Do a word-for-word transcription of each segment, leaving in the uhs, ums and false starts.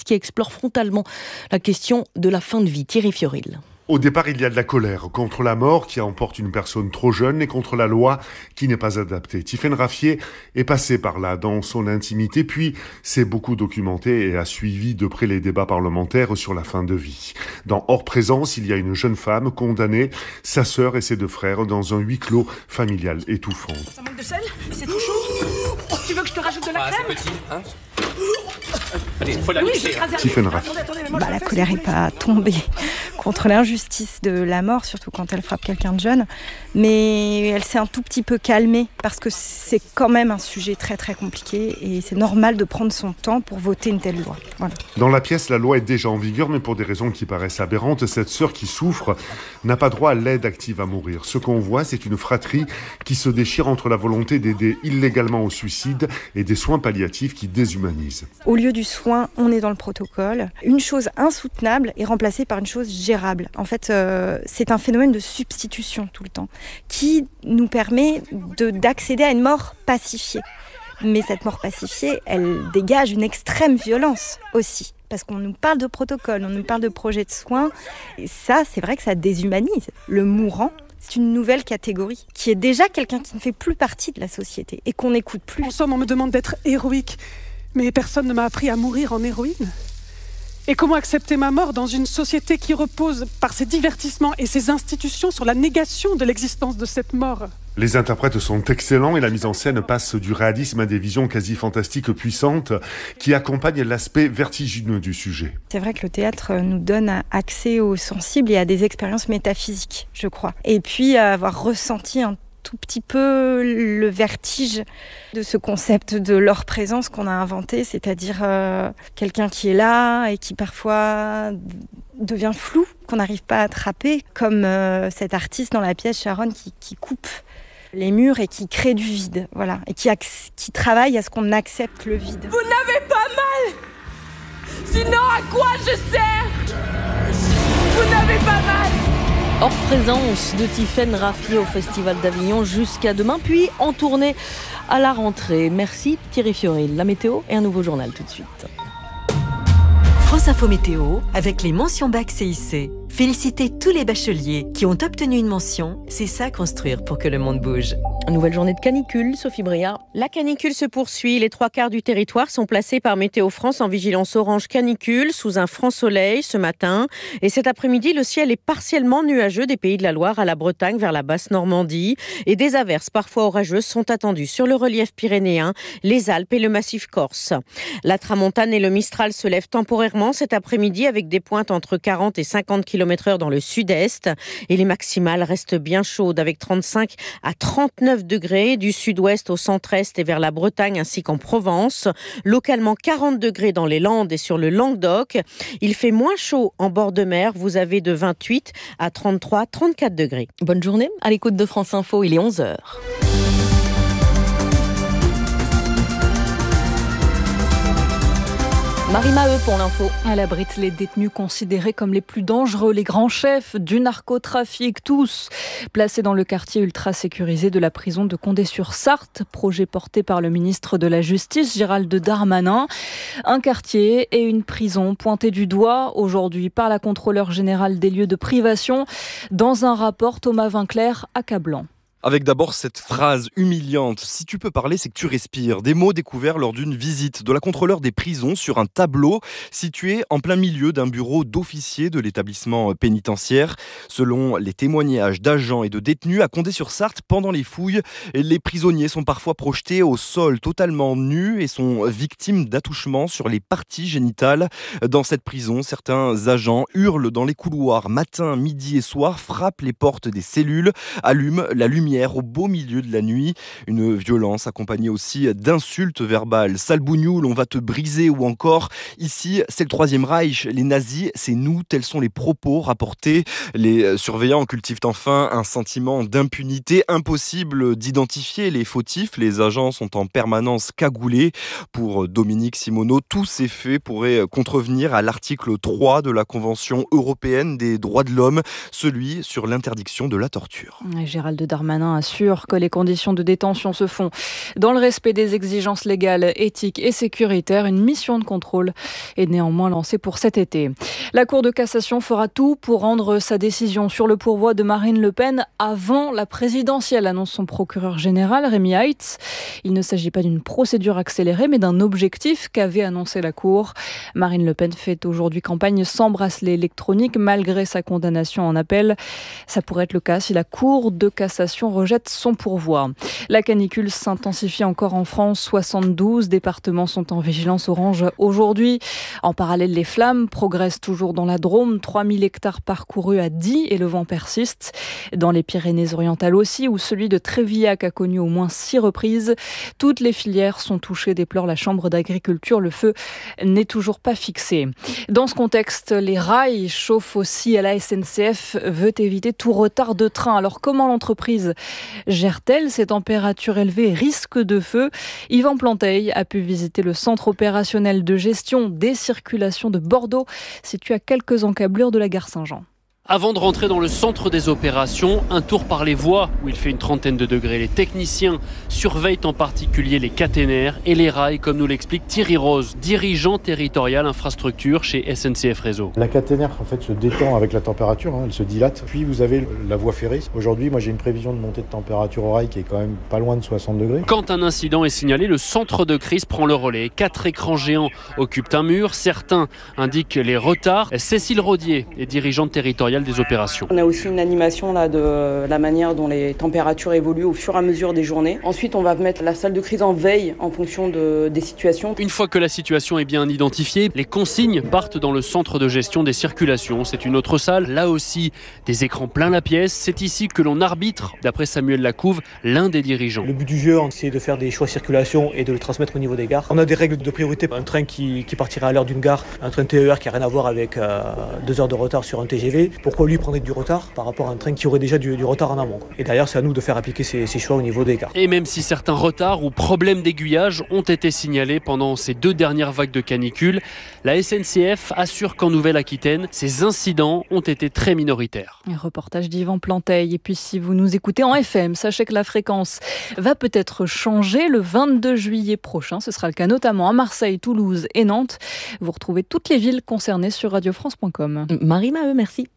qui explore frontalement la question de la fin de vie. Thierry Fioril. Au départ, il y a de la colère contre la mort qui emporte une personne trop jeune et contre la loi qui n'est pas adaptée. Tiffaine Raffier est passé par là dans son intimité, puis s'est beaucoup documenté et a suivi de près les débats parlementaires sur la fin de vie. Dans Hors Présence, il y a une jeune femme condamnée, sa sœur et ses deux frères dans un huis clos familial étouffant. Ça manque de sel? C'est trop chaud? Tu veux que je te rajoute de la ah, crème? C'est petit, hein? Allez, faut la Oui, laisser. Tiffaine Raffier. Bah, la colère n'est pas tombée contre l'injustice de la mort, surtout quand elle frappe quelqu'un de jeune, mais elle s'est un tout petit peu calmée parce que c'est quand même un sujet très très compliqué et c'est normal de prendre son temps pour voter une telle loi. Voilà. Dans la pièce, la loi est déjà en vigueur, mais pour des raisons qui paraissent aberrantes, cette sœur qui souffre n'a pas droit à l'aide active à mourir. Ce qu'on voit, c'est une fratrie qui se déchire entre la volonté d'aider illégalement au suicide et des soins palliatifs qui déshumanisent. Au lieu du soin, on est dans le protocole. Une chose insoutenable est remplacée par une chose gérable. En fait, euh, c'est un phénomène de substitution tout le temps, qui nous permet de, d'accéder à une mort pacifiée. Mais cette mort pacifiée, elle dégage une extrême violence aussi. Parce qu'on nous parle de protocole, on nous parle de projet de soins. Et ça, c'est vrai que ça déshumanise. Le mourant, c'est une nouvelle catégorie, qui est déjà quelqu'un qui ne fait plus partie de la société et qu'on n'écoute plus. En somme, on me demande d'être héroïque, mais personne ne m'a appris à mourir en héroïne. Et comment accepter ma mort dans une société qui repose par ses divertissements et ses institutions sur la négation de l'existence de cette mort ? Les interprètes sont excellents et la mise en scène passe du réalisme à des visions quasi fantastiques puissantes qui accompagnent l'aspect vertigineux du sujet. C'est vrai que le théâtre nous donne accès aux sensibles et à des expériences métaphysiques, je crois. Et puis avoir ressenti un tout petit peu le vertige de ce concept de leur présence qu'on a inventé, c'est-à-dire euh, quelqu'un qui est là et qui parfois devient flou, qu'on n'arrive pas à attraper, comme euh, cet artiste dans la pièce Sharon qui, qui coupe les murs et qui crée du vide, voilà, et qui, ac- qui travaille à ce qu'on accepte le vide. Vous n'avez pas mal? Sinon à quoi je sers? Vous n'avez pas mal? Hors Présence de Tiffaine Raffier au Festival d'Avignon jusqu'à demain, puis en tournée à la rentrée. Merci Thierry Fioril. La météo et un nouveau journal tout de suite. France Info Météo avec les mentions bac C I C. Félicitez tous les bacheliers qui ont obtenu une mention. C'est ça construire pour que le monde bouge. Nouvelle journée de canicule, Sophie Briard. La canicule se poursuit. Les trois quarts du territoire sont placés par Météo France en vigilance orange canicule sous un franc soleil ce matin. Et cet après-midi, le ciel est partiellement nuageux des Pays de la Loire à la Bretagne vers la basse Normandie. Et des averses parfois orageuses sont attendues sur le relief pyrénéen, les Alpes et le massif corse. La tramontane et le Mistral se lèvent temporairement cet après-midi avec des pointes entre quarante et cinquante kilomètres heure dans le sud-est. Et les maximales restent bien chaudes avec trente-cinq à trente-neuf degrés du sud-ouest au centre-est et vers la Bretagne ainsi qu'en Provence. Localement quarante degrés dans les Landes et sur le Languedoc. Il fait moins chaud en bord de mer. Vous avez de vingt-huit à trente-trois à trente-quatre degrés. Bonne journée à l'écoute de France Info, il est onze heures. Marie Maheu pour l'info. Elle abrite les détenus considérés comme les plus dangereux, les grands chefs du narcotrafic, tous placés dans le quartier ultra sécurisé de la prison de Condé-sur-Sarthe, projet porté par le ministre de la Justice, Gérald Darmanin. Un quartier et une prison pointés du doigt aujourd'hui par la contrôleure générale des lieux de privation dans un rapport Thomas Vinclair accablant. Avec d'abord cette phrase humiliante, si tu peux parler, c'est que tu respires. Des mots découverts lors d'une visite de la contrôleure des prisons sur un tableau situé en plein milieu d'un bureau d'officiers de l'établissement pénitentiaire. Selon les témoignages d'agents et de détenus à Condé-sur-Sarthe, pendant les fouilles, les prisonniers sont parfois projetés au sol totalement nus et sont victimes d'attouchements sur les parties génitales. Dans cette prison, certains agents hurlent dans les couloirs matin, midi et soir, frappent les portes des cellules, allument la lumière au beau milieu de la nuit. Une violence accompagnée aussi d'insultes verbales. Sale bougnoule, on va te briser, ou encore ici, c'est le Troisième Reich, les nazis, c'est nous, tels sont les propos rapportés. Les surveillants cultivent enfin un sentiment d'impunité, impossible d'identifier les fautifs. Les agents sont en permanence cagoulés. Pour Dominique Simoneau, tous ces faits pourraient contrevenir à l'article trois de la Convention européenne des droits de l'homme, celui sur l'interdiction de la torture. Gérald Darmanin Darmanin assure que les conditions de détention se font dans le respect des exigences légales, éthiques et sécuritaires. Une mission de contrôle est néanmoins lancée pour cet été. La Cour de cassation fera tout pour rendre sa décision sur le pourvoi de Marine Le Pen avant la présidentielle, annonce son procureur général Rémi Heitz. Il ne s'agit pas d'une procédure accélérée, mais d'un objectif qu'avait annoncé la Cour. Marine Le Pen fait aujourd'hui campagne sans bracelet électronique malgré sa condamnation en appel. Ça pourrait être le cas si la Cour de cassation rejette son pourvoi. La canicule s'intensifie encore en France. soixante-douze départements sont en vigilance orange aujourd'hui. En parallèle, les flammes progressent toujours dans la Drôme. trois mille hectares parcourus à Die et le vent persiste. Dans les Pyrénées-Orientales aussi, où celui de Trévillac a connu au moins six reprises. Toutes les filières sont touchées, déplore la Chambre d'agriculture. Le feu n'est toujours pas fixé. Dans ce contexte, les rails chauffent aussi. À la S N C F veut éviter tout retard de train. Alors comment l'entreprise gère-t-elle ces températures élevées, risque de feu? Yvan Planteil a pu visiter le centre opérationnel de gestion des circulations de Bordeaux, situé à quelques encablures de la gare Saint-Jean. Avant de rentrer dans le centre des opérations, un tour par les voies où il fait une trentaine de degrés. Les techniciens surveillent en particulier les caténaires et les rails, comme nous l'explique Thierry Rose, dirigeant territorial infrastructure chez S N C F Réseau. La caténaire en fait se détend avec la température, hein, elle se dilate. Puis vous avez la voie ferrée. Aujourd'hui, moi j'ai une prévision de montée de température au rail qui est quand même pas loin de soixante degrés. Quand un incident est signalé, le centre de crise prend le relais. Quatre écrans géants occupent un mur. Certains indiquent les retards. Cécile Rodier est dirigeante territoriale des opérations. On a aussi une animation là, de la manière dont les températures évoluent au fur et à mesure des journées. Ensuite, on va mettre la salle de crise en veille en fonction de, des situations. Une fois que la situation est bien identifiée, les consignes partent dans le centre de gestion des circulations. C'est une autre salle, là aussi des écrans plein la pièce. C'est ici que l'on arbitre, d'après Samuel Lacouve, l'un des dirigeants. Le but du jeu, c'est de faire des choix de circulation et de le transmettre au niveau des gares. On a des règles de priorité. Un train qui, qui partirait à l'heure d'une gare, un train T E R qui n'a rien à voir avec euh, deux heures de retard sur un T G V. Pourquoi lui prendrait du retard par rapport à un train qui aurait déjà du, du retard en amont. Et derrière, c'est à nous de faire appliquer ces, ces choix au niveau des gares. Et même si certains retards ou problèmes d'aiguillage ont été signalés pendant ces deux dernières vagues de canicule, la S N C F assure qu'en Nouvelle-Aquitaine, ces incidents ont été très minoritaires. Un reportage d'Yvan Planteil. Et puis si vous nous écoutez en F M, sachez que la fréquence va peut-être changer le vingt-deux juillet prochain. Ce sera le cas notamment à Marseille, Toulouse et Nantes. Vous retrouvez toutes les villes concernées sur radio france point com. Marie Maheu, merci.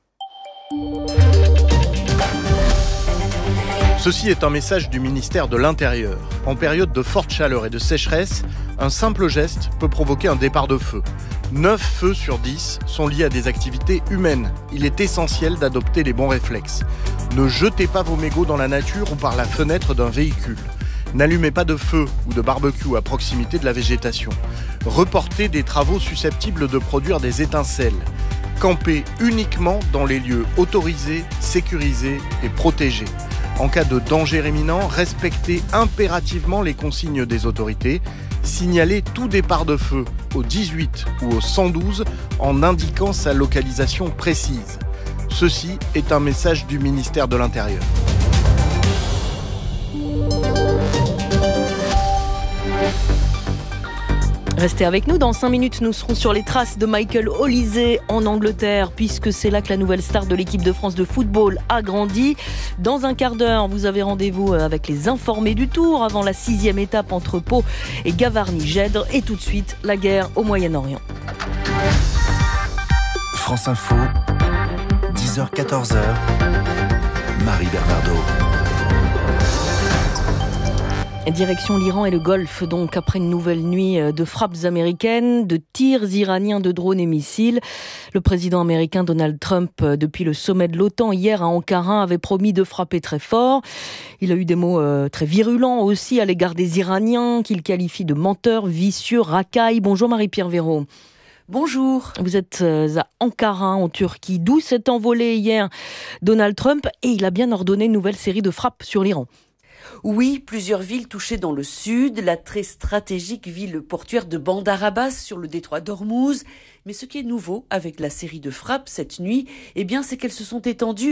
Ceci est un message du ministère de l'Intérieur. En période de forte chaleur et de sécheresse, un simple geste peut provoquer un départ de feu. neuf feux sur dix sont liés à des activités humaines. Il est essentiel d'adopter les bons réflexes. Ne jetez pas vos mégots dans la nature ou par la fenêtre d'un véhicule. N'allumez pas de feu ou de barbecue à proximité de la végétation. Reportez des travaux susceptibles de produire des étincelles. Campez uniquement dans les lieux autorisés, sécurisés et protégés. En cas de danger imminent, respectez impérativement les consignes des autorités. Signalez tout départ de feu au dix-huit ou au cent douze en indiquant sa localisation précise. Ceci est un message du ministère de l'Intérieur. Restez avec nous, dans cinq minutes nous serons sur les traces de Michael Olise en Angleterre, puisque c'est là que la nouvelle star de l'équipe de France de football a grandi. Dans un quart d'heure, vous avez rendez-vous avec les informés du Tour avant la sixième étape entre Pau et Gavarnie-Gèdre. Et tout de suite, la guerre au Moyen-Orient. France Info, dix heures quatorze heures, Marie Bernardo. Direction l'Iran et le Golfe, donc, après une nouvelle nuit de frappes américaines, de tirs iraniens de drones et missiles. Le président américain Donald Trump, depuis le sommet de l'OTAN hier à Ankara, avait promis de frapper très fort. Il a eu des mots euh, très virulents aussi à l'égard des Iraniens, qu'il qualifie de menteurs, vicieux, racailles. Bonjour Marie-Pierre Véraud. Bonjour. Vous êtes à Ankara, en Turquie, d'où s'est envolé hier Donald Trump, et il a bien ordonné une nouvelle série de frappes sur l'Iran. Oui, plusieurs villes touchées dans le sud, la très stratégique ville portuaire de Bandar Abbas sur le détroit d'Ormuz. Mais ce qui est nouveau avec la série de frappes cette nuit, eh bien, c'est qu'elles se sont étendues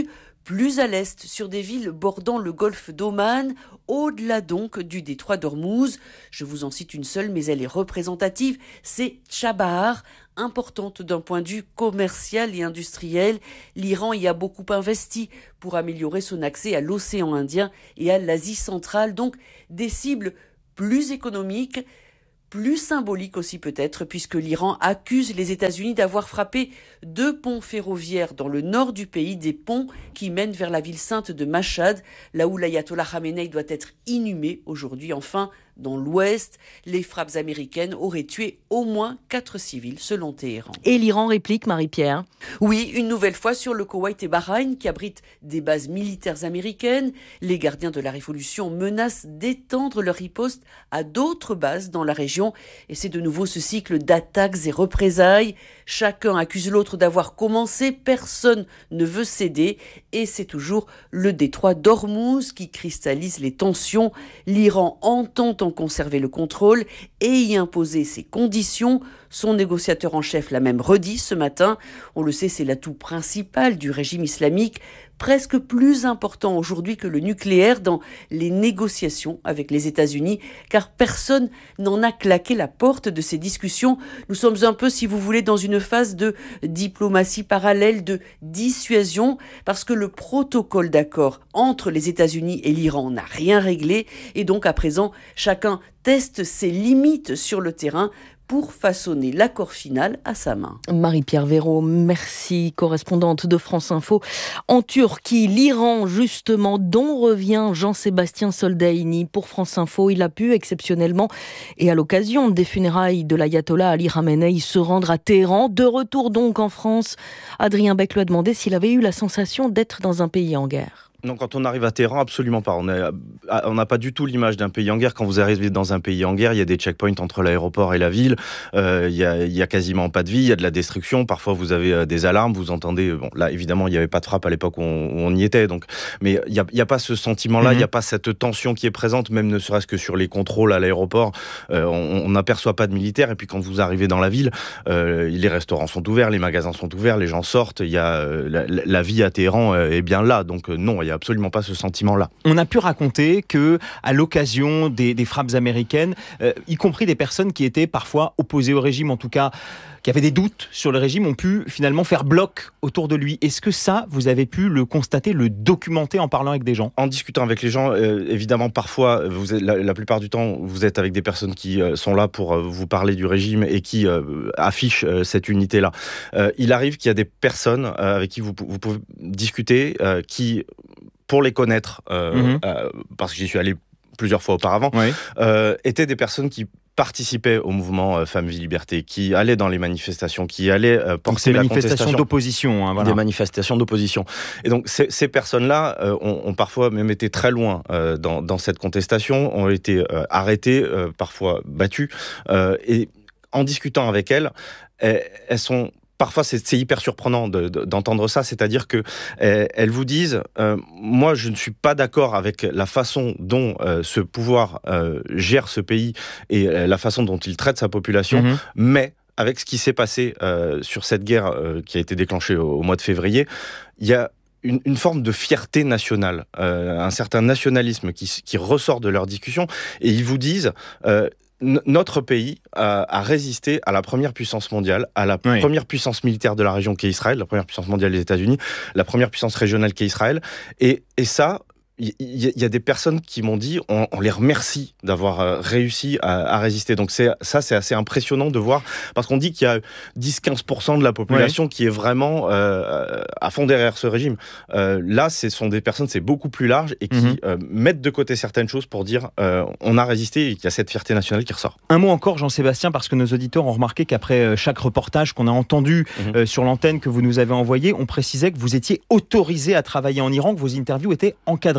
plus à l'est sur des villes bordant le golfe d'Oman, au-delà donc du détroit d'Ormuz. Je vous en cite une seule, mais elle est représentative, c'est Chabahar, importante d'un point de vue commercial et industriel. L'Iran y a beaucoup investi pour améliorer son accès à l'océan Indien et à l'Asie centrale, donc des cibles plus économiques, plus symbolique aussi peut-être, puisque l'Iran accuse les États-Unis d'avoir frappé deux ponts ferroviaires dans le nord du pays, des ponts qui mènent vers la ville sainte de Mashhad, là où l'ayatollah Khamenei doit être inhumé aujourd'hui. Enfin, dans l'ouest, les frappes américaines auraient tué au moins quatre civils, selon Téhéran. Et l'Iran réplique, Marie-Pierre. Oui, une nouvelle fois sur le Koweït et Bahreïn, qui abritent des bases militaires américaines. Les gardiens de la révolution menacent d'étendre leur riposte à d'autres bases dans la région. Et c'est de nouveau ce cycle d'attaques et représailles. Chacun accuse l'autre d'avoir commencé, personne ne veut céder. Et c'est toujours le détroit d'Ormuz qui cristallise les tensions. L'Iran entend en conserver le contrôle et y imposer ses conditions. Son négociateur en chef l'a même redit ce matin. On le sait, c'est l'atout principal du régime islamique, presque plus important aujourd'hui que le nucléaire dans les négociations avec les États-Unis, car personne n'en a claqué la porte de ces discussions. Nous sommes un peu, si vous voulez, dans une phase de diplomatie parallèle, de dissuasion, parce que le protocole d'accord entre les États-Unis et l'Iran n'a rien réglé, et donc à présent, chacun teste ses limites sur le terrain pour façonner l'accord final à sa main. Marie-Pierre Véraud, merci, correspondante de France Info. En Turquie, l'Iran, justement, dont revient Jean-Sébastien Soldaini pour France Info. Il a pu, exceptionnellement, et à l'occasion des funérailles de l'ayatollah Ali Khamenei, se rendre à Téhéran. De retour donc en France, Adrien Beck lui a demandé s'il avait eu la sensation d'être dans un pays en guerre. Non, quand on arrive à Téhéran, absolument pas. On n'a pas du tout l'image d'un pays en guerre. Quand vous arrivez dans un pays en guerre, il y a des checkpoints entre l'aéroport et la ville. Euh, il y a, il y a quasiment pas de vie. Il y a de la destruction. Parfois, vous avez des alarmes. Vous entendez. Bon, là, évidemment, il n'y avait pas de frappe à l'époque où on, où on y était. Donc, mais il n'y a, il y a pas ce sentiment-là. Mm-hmm. Il n'y a pas cette tension qui est présente, même ne serait-ce que sur les contrôles à l'aéroport. Euh, on n'aperçoit pas de militaires. Et puis, quand vous arrivez dans la ville, euh, les restaurants sont ouverts, les magasins sont ouverts, les gens sortent. Il y a euh, la, la vie à Téhéran est bien là. Donc, euh, non. Il n'y a absolument pas ce sentiment-là. On a pu raconter que, à l'occasion des, des frappes américaines, euh, y compris des personnes qui étaient parfois opposées au régime, en tout cas qui avaient des doutes sur le régime, ont pu finalement faire bloc autour de lui. Est-ce que ça, vous avez pu le constater, le documenter en parlant avec des gens ? En discutant avec les gens, euh, évidemment, parfois, vous êtes, la, la plupart du temps, vous êtes avec des personnes qui euh, sont là pour euh, vous parler du régime et qui euh, affichent euh, cette unité-là. Euh, il arrive qu'il y a des personnes euh, avec qui vous, vous pouvez discuter, euh, qui, pour les connaître, euh, mmh. euh, parce que j'y suis allé plusieurs fois auparavant, oui. euh, étaient des personnes qui participaient au mouvement euh, Femmes, Vie, Liberté, qui allaient dans les manifestations, qui allaient euh, porter la manifestations contestation d'opposition, hein, voilà. Des manifestations d'opposition. Et donc ces, ces personnes-là euh, ont, ont parfois même été très loin euh, dans, dans cette contestation, ont été euh, arrêtées, euh, parfois battues, euh, et en discutant avec elles, elles, elles sont Parfois, c'est, c'est hyper surprenant de, de, d'entendre ça, c'est-à-dire que euh, elles vous disent euh, « Moi, je ne suis pas d'accord avec la façon dont euh, ce pouvoir euh, gère ce pays et euh, la façon dont il traite sa population, mmh. mais avec ce qui s'est passé euh, sur cette guerre euh, qui a été déclenchée au, au mois de février, il y a Une, une forme de fierté nationale, euh, un certain nationalisme qui, qui ressort de leur discussion, et ils vous disent euh, notre pays a, a résisté à la première puissance mondiale, à la oui. première puissance militaire de la région qui est Israël, la première puissance mondiale des États-Unis, la première puissance régionale qui est Israël, et, et ça, il y, y a des personnes qui m'ont dit, on, on les remercie d'avoir euh, réussi à, à résister. Donc c'est, ça, c'est assez impressionnant de voir, parce qu'on dit qu'il y a dix à quinze pour cent de la population ouais. qui est vraiment euh, à fond derrière ce régime. Euh, là, ce sont des personnes, c'est beaucoup plus large, et qui mm-hmm. euh, mettent de côté certaines choses pour dire, euh, on a résisté, et qu'il y a cette fierté nationale qui ressort. Un mot encore, Jean-Sébastien, parce que nos auditeurs ont remarqué qu'après chaque reportage qu'on a entendu mm-hmm. euh, sur l'antenne que vous nous avez envoyé, on précisait que vous étiez autorisé à travailler en Iran, que vos interviews étaient encadrées.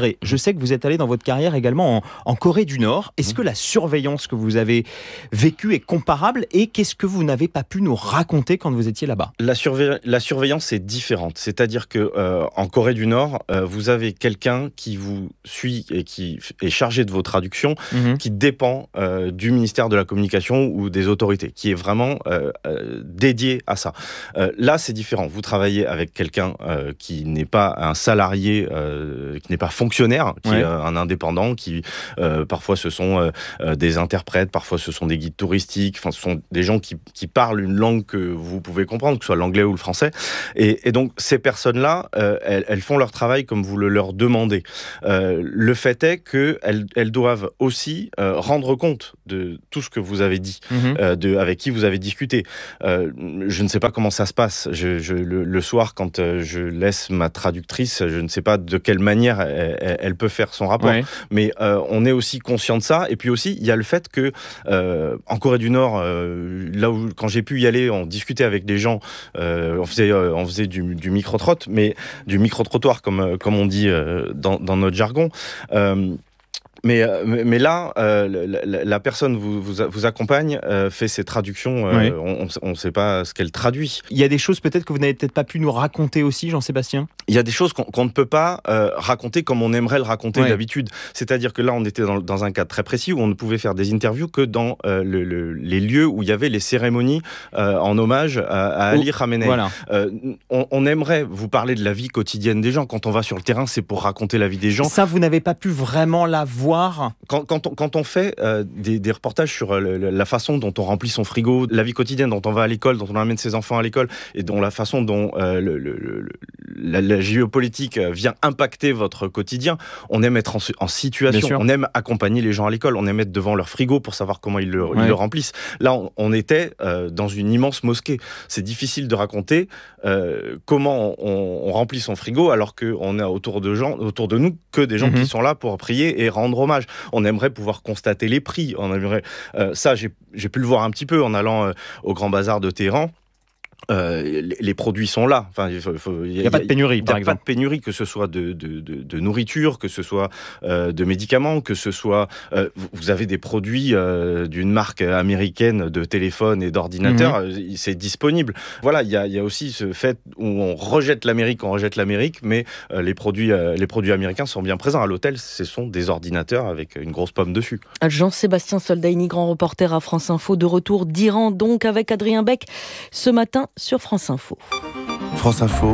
Et je sais que vous êtes allé dans votre carrière également en, en Corée du Nord. Est-ce que la surveillance que vous avez vécue est comparable et qu'est-ce que vous n'avez pas pu nous raconter quand vous étiez là-bas ? La, surve- la surveillance est différente. C'est-à-dire que euh, en Corée du Nord, euh, vous avez quelqu'un qui vous suit et qui est chargé de vos traductions, mmh. qui dépend euh, du ministère de la Communication ou des autorités, qui est vraiment euh, euh, dédié à ça. Euh, là, c'est différent. Vous travaillez avec quelqu'un euh, qui n'est pas un salarié, euh, qui n'est pas fonctionnaire, qui ouais. est un indépendant, qui euh, parfois ce sont euh, des interprètes, parfois ce sont des guides touristiques, enfin ce sont des gens qui, qui parlent une langue que vous pouvez comprendre, que ce soit l'anglais ou le français. Et, et donc ces personnes-là, euh, elles, elles font leur travail comme vous le leur demandez. Euh, le fait est qu'elles elles doivent aussi euh, rendre compte de tout ce que vous avez dit, mmh. euh, de, avec qui vous avez discuté. Euh, je ne sais pas comment ça se passe. Je, je, le, le soir, quand euh, je laisse ma traductrice, je ne sais pas de quelle manière elle, elle peut faire son rapport. Ouais. Mais euh, on est aussi conscient de ça. Et puis aussi, il y a le fait que euh, en Corée du Nord, euh, là où quand j'ai pu y aller, on discutait avec des gens, euh, on faisait, euh, on faisait du, du micro-trottoir, mais du micro-trottoir comme, comme on dit euh, dans, dans notre jargon. Euh, Mais, mais là, euh, la, la personne vous, vous, vous accompagne, euh, fait ses traductions, euh, oui. on ne sait pas ce qu'elle traduit. Il y a des choses peut-être que vous n'avez peut-être pas pu nous raconter aussi, Jean-Sébastien ? Il y a des choses qu'on, qu'on ne peut pas euh, raconter comme on aimerait le raconter oui. d'habitude. C'est-à-dire que là, on était dans, dans un cadre très précis où on ne pouvait faire des interviews que dans euh, le, le, les lieux où il y avait les cérémonies euh, en hommage à, à Ali Khamenei. Voilà. Euh, on, on aimerait vous parler de la vie quotidienne des gens. Quand on va sur le terrain, c'est pour raconter la vie des gens. Ça, vous n'avez pas pu vraiment la voir ? Quand, quand, on, quand on fait euh, des, des reportages sur le, le, la façon dont on remplit son frigo, la vie quotidienne, dont on va à l'école, dont on amène ses enfants à l'école, et dont la façon dont euh, le, le, le, la, la géopolitique vient impacter votre quotidien, on aime être en, en situation, on aime accompagner les gens à l'école, on aime être devant leur frigo pour savoir comment ils le, ouais. ils le remplissent. Là, on, on était euh, dans une immense mosquée. C'est difficile de raconter euh, comment on, on remplit son frigo alors qu'on a autour de, gens, autour de nous que des gens mm-hmm. qui sont là pour prier et rendre hommage. On aimerait pouvoir constater les prix. On aimerait, euh, ça, j'ai, j'ai pu le voir un petit peu en allant euh, au Grand Bazar de Téhéran. Euh, les, les produits sont là. Enfin, il n'y a, a pas de pénurie, par exemple. Il n'y a pas de pénurie, que ce soit de, de, de, de nourriture, que ce soit euh, de médicaments, que ce soit... Euh, vous avez des produits euh, d'une marque américaine de téléphone et d'ordinateur, mmh. c'est disponible. Voilà, il y a, il y a aussi ce fait où on rejette l'Amérique, on rejette l'Amérique, mais euh, les, produits, euh, les produits américains sont bien présents. À l'hôtel, ce sont des ordinateurs avec une grosse pomme dessus. Jean-Sébastien Soldaini, grand reporter à France Info, de retour d'Iran, donc avec Adrien Beck, ce matin sur France Info. France Info.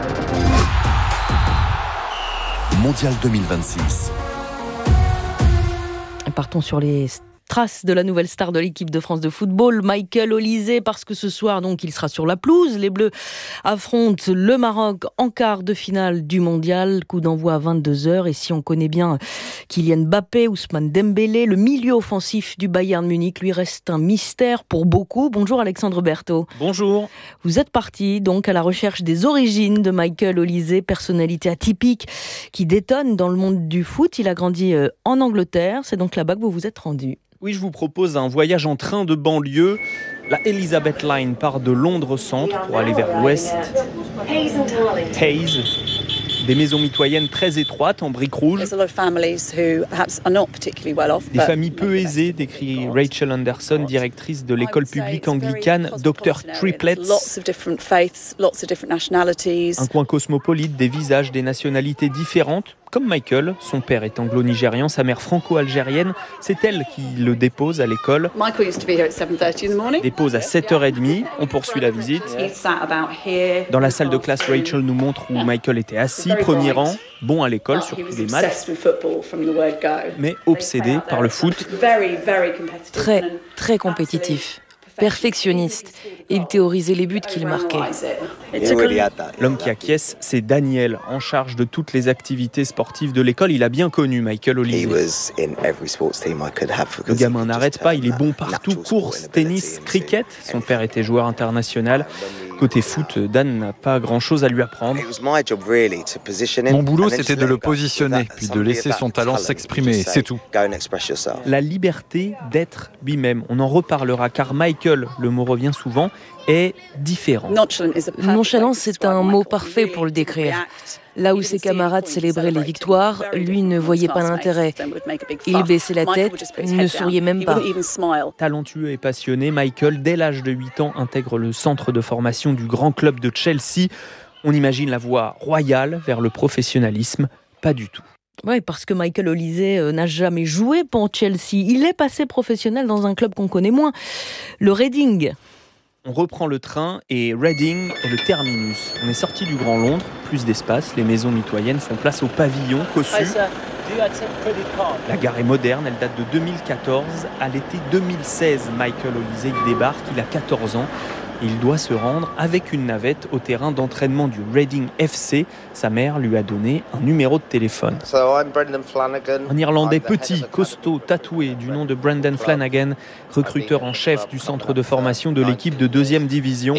Mondial deux mille vingt-six. Partons sur les traces de la nouvelle star de l'équipe de France de football, Michael Olise, parce que ce soir, donc, il sera sur la pelouse. Les Bleus affrontent le Maroc en quart de finale du mondial. Coup d'envoi à vingt-deux heures. Et si on connaît bien Kylian Mbappé, Ousmane Dembélé, le milieu offensif du Bayern Munich, lui reste un mystère pour beaucoup. Bonjour Alexandre Berthaud. Bonjour. Vous êtes parti donc à la recherche des origines de Michael Olise, personnalité atypique qui détonne dans le monde du foot. Il a grandi en Angleterre. C'est donc là-bas que vous vous êtes rendu. Oui, je vous propose un voyage en train de banlieue. La Elizabeth Line part de Londres Centre pour aller vers l'ouest. Hayes. Des maisons mitoyennes très étroites en briques rouges. Des familles peu aisées, décrit Rachel Anderson, directrice de l'école publique anglicane docteur Triplets. Un coin cosmopolite, des visages, des nationalités différentes. Comme Michael, son père est anglo-nigérian, sa mère franco-algérienne. C'est elle qui le dépose à l'école. Dépose à sept heures trente. On poursuit la visite. Dans la salle de classe, Rachel nous montre où Michael était assis, premier rang, bon à l'école, surtout des maths, mais obsédé par le foot. Très, très compétitif. Perfectionniste. Il théorisait les buts qu'il marquait. L'homme qui acquiesce, c'est Daniel, en charge de toutes les activités sportives de l'école. Il a bien connu Michael Olise. Le gamin n'arrête pas, il est bon partout. Course, tennis, cricket. Son père était joueur international. Côté foot, Dan n'a pas grand-chose à lui apprendre. Mon boulot, c'était de le positionner, puis de laisser son talent s'exprimer, c'est tout. La liberté d'être lui-même. On en reparlera, car Michael, le mot revient souvent, est différent. Nonchalance, c'est un mot parfait pour le décrire. Là où ses camarades célébraient les victoires, lui ne voyait pas l'intérêt. Il baissait la tête, ne souriait même pas. Talentueux et passionné, Michael, dès l'âge de huit ans, intègre le centre de formation du grand club de Chelsea. On imagine la voie royale vers le professionnalisme. Pas du tout. Oui, parce que Michael Olise euh, n'a jamais joué pour Chelsea. Il est passé professionnel dans un club qu'on connaît moins, le Reading. On reprend le train et Reading est le terminus. On est sorti du Grand Londres, plus d'espace, les maisons mitoyennes font place au pavillon cossu. La gare est moderne, elle date de deux mille quatorze. À l'été deux mille seize, Michael Olise y débarque, il a quatorze ans. Il doit se rendre avec une navette au terrain d'entraînement du Reading F C. Sa mère lui a donné un numéro de téléphone. Un Irlandais petit, costaud, tatoué, du nom de Brendan Flanagan, recruteur en chef du centre de formation de l'équipe de deuxième division.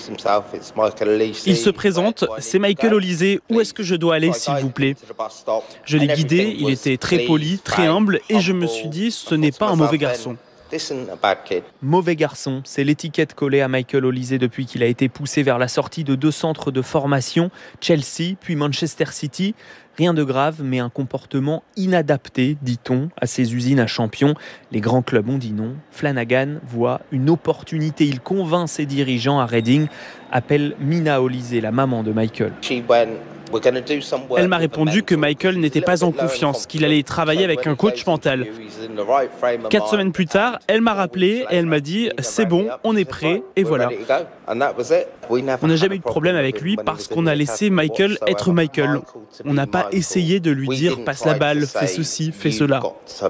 Il se présente, c'est Michael Olise, où est-ce que je dois aller s'il vous plaît ? Je l'ai guidé, il était très poli, très humble et je me suis dit, ce n'est pas un mauvais garçon. Mauvais garçon, c'est l'étiquette collée à Michael Olise depuis qu'il a été poussé vers la sortie de deux centres de formation, Chelsea puis Manchester City. Rien de grave, mais un comportement inadapté, dit-on, à ces usines à champions. Les grands clubs ont dit non. Flanagan voit une opportunité. Il convainc ses dirigeants à Reading, appelle Mina Olise, la maman de Michael. Elle m'a répondu que Michael n'était pas en confiance, qu'il allait travailler avec un coach mental. Quatre semaines plus tard, elle m'a rappelé et elle m'a dit « c'est bon, on est prêt » et voilà. On n'a jamais eu de problème avec lui parce qu'on a laissé Michael être Michael. On n'a pas essayé de lui dire « passe la balle, fais ceci, fais cela ».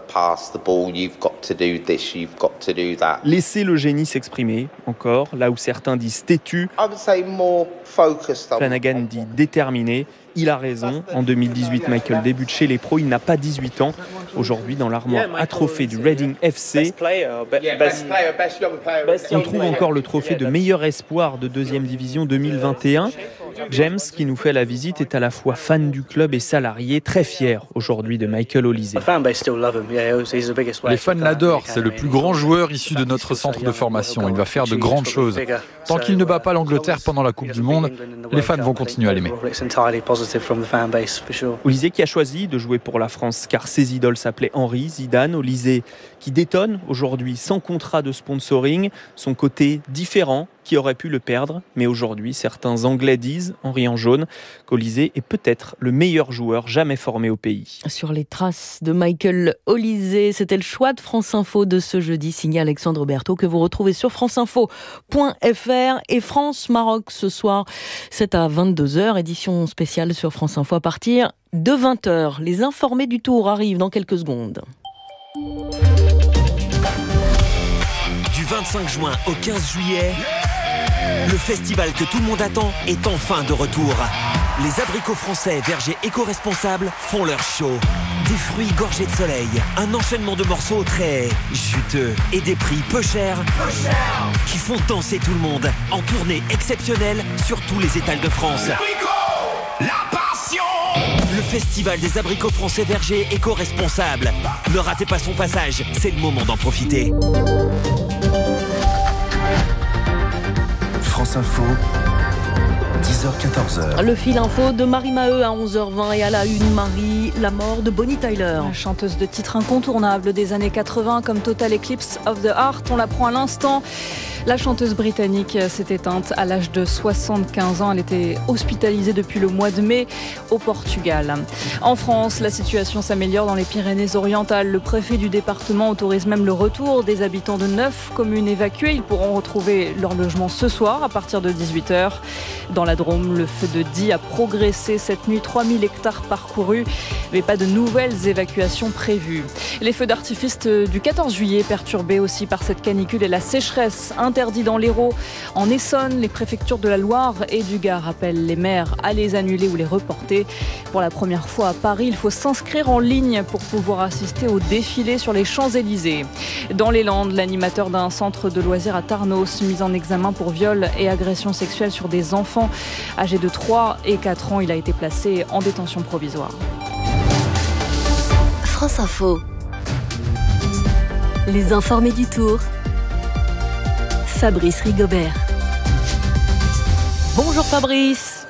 Laissez le génie s'exprimer, encore, là où certains disent têtu. Flanagan dit déterminé. Il a raison. En deux mille dix-huit, Michael débute chez les pros. Il n'a pas dix-huit ans. Aujourd'hui, dans l'armoire à trophées du Reading F C, on trouve encore le trophée de meilleur espoir de deuxième division deux mille vingt et un. James, qui nous fait la visite, est à la fois fan du club et salarié, très fier aujourd'hui de Michael Olise. Les fans l'adorent, c'est le plus grand joueur issu de notre centre de formation. Il va faire de grandes choses. Tant qu'il ne bat pas l'Angleterre pendant la Coupe du Monde, les fans vont continuer à l'aimer. Olise qui a choisi de jouer pour la France car ses idoles s'appelaient Henry, Zidane. Olise qui détonne aujourd'hui sans contrat de sponsoring, son côté différent qui aurait pu le perdre, mais aujourd'hui certains Anglais disent, en riant jaune, qu'Olise est peut-être le meilleur joueur jamais formé au pays. Sur les traces de Michael Olise, c'était le choix de France Info de ce jeudi, signé Alexandre Berthaud, que vous retrouvez sur franceinfo point f r et France-Maroc ce soir, c'est à vingt-deux heures, édition spéciale sur France Info à partir de vingt heures. Les informés du Tour arrivent dans quelques secondes. Du vingt-cinq juin au quinze juillet, le festival que tout le monde attend est enfin de retour. Les abricots français vergers éco-responsables font leur show. Des fruits gorgés de soleil, un enchaînement de morceaux très juteux et des prix peu chers, peu cher, qui font danser tout le monde en tournée exceptionnelle sur tous les étals de France. La passion! Le festival des abricots français vergers éco-responsables. Ne ratez pas son passage, c'est le moment d'en profiter. France Info, dix heures quatorze heures. Le fil info de Marie Maheu à onze heures vingt et à la une, Marie, la mort de Bonnie Tyler. La chanteuse de titres incontournables des années quatre-vingts comme Total Eclipse of the Heart, on l'apprend à l'instant. La chanteuse britannique s'est éteinte à l'âge de soixante-quinze ans. Elle était hospitalisée depuis le mois de mai au Portugal. En France, la situation s'améliore dans les Pyrénées-Orientales. Le préfet du département autorise même le retour des habitants de neuf communes évacuées. Ils pourront retrouver leur logement ce soir à partir de dix-huit heures. Dans la Drôme, le feu de Die a progressé cette nuit. trois mille hectares parcourus, mais pas de nouvelles évacuations prévues. Les feux d'artifice du quatorze juillet perturbés aussi par cette canicule et la sécheresse interdit dans l'Hérault. En Essonne, les préfectures de la Loire et du Gard appellent les maires à les annuler ou les reporter. Pour la première fois à Paris, il faut s'inscrire en ligne pour pouvoir assister au défilé sur les Champs-Élysées. Dans les Landes, l'animateur d'un centre de loisirs à Tarnos, mis en examen pour viol et agression sexuelle sur des enfants âgés de trois et quatre ans, il a été placé en détention provisoire. France Info. Les informés du Tour. Fabrice Rigobert. Bonjour Fabrice.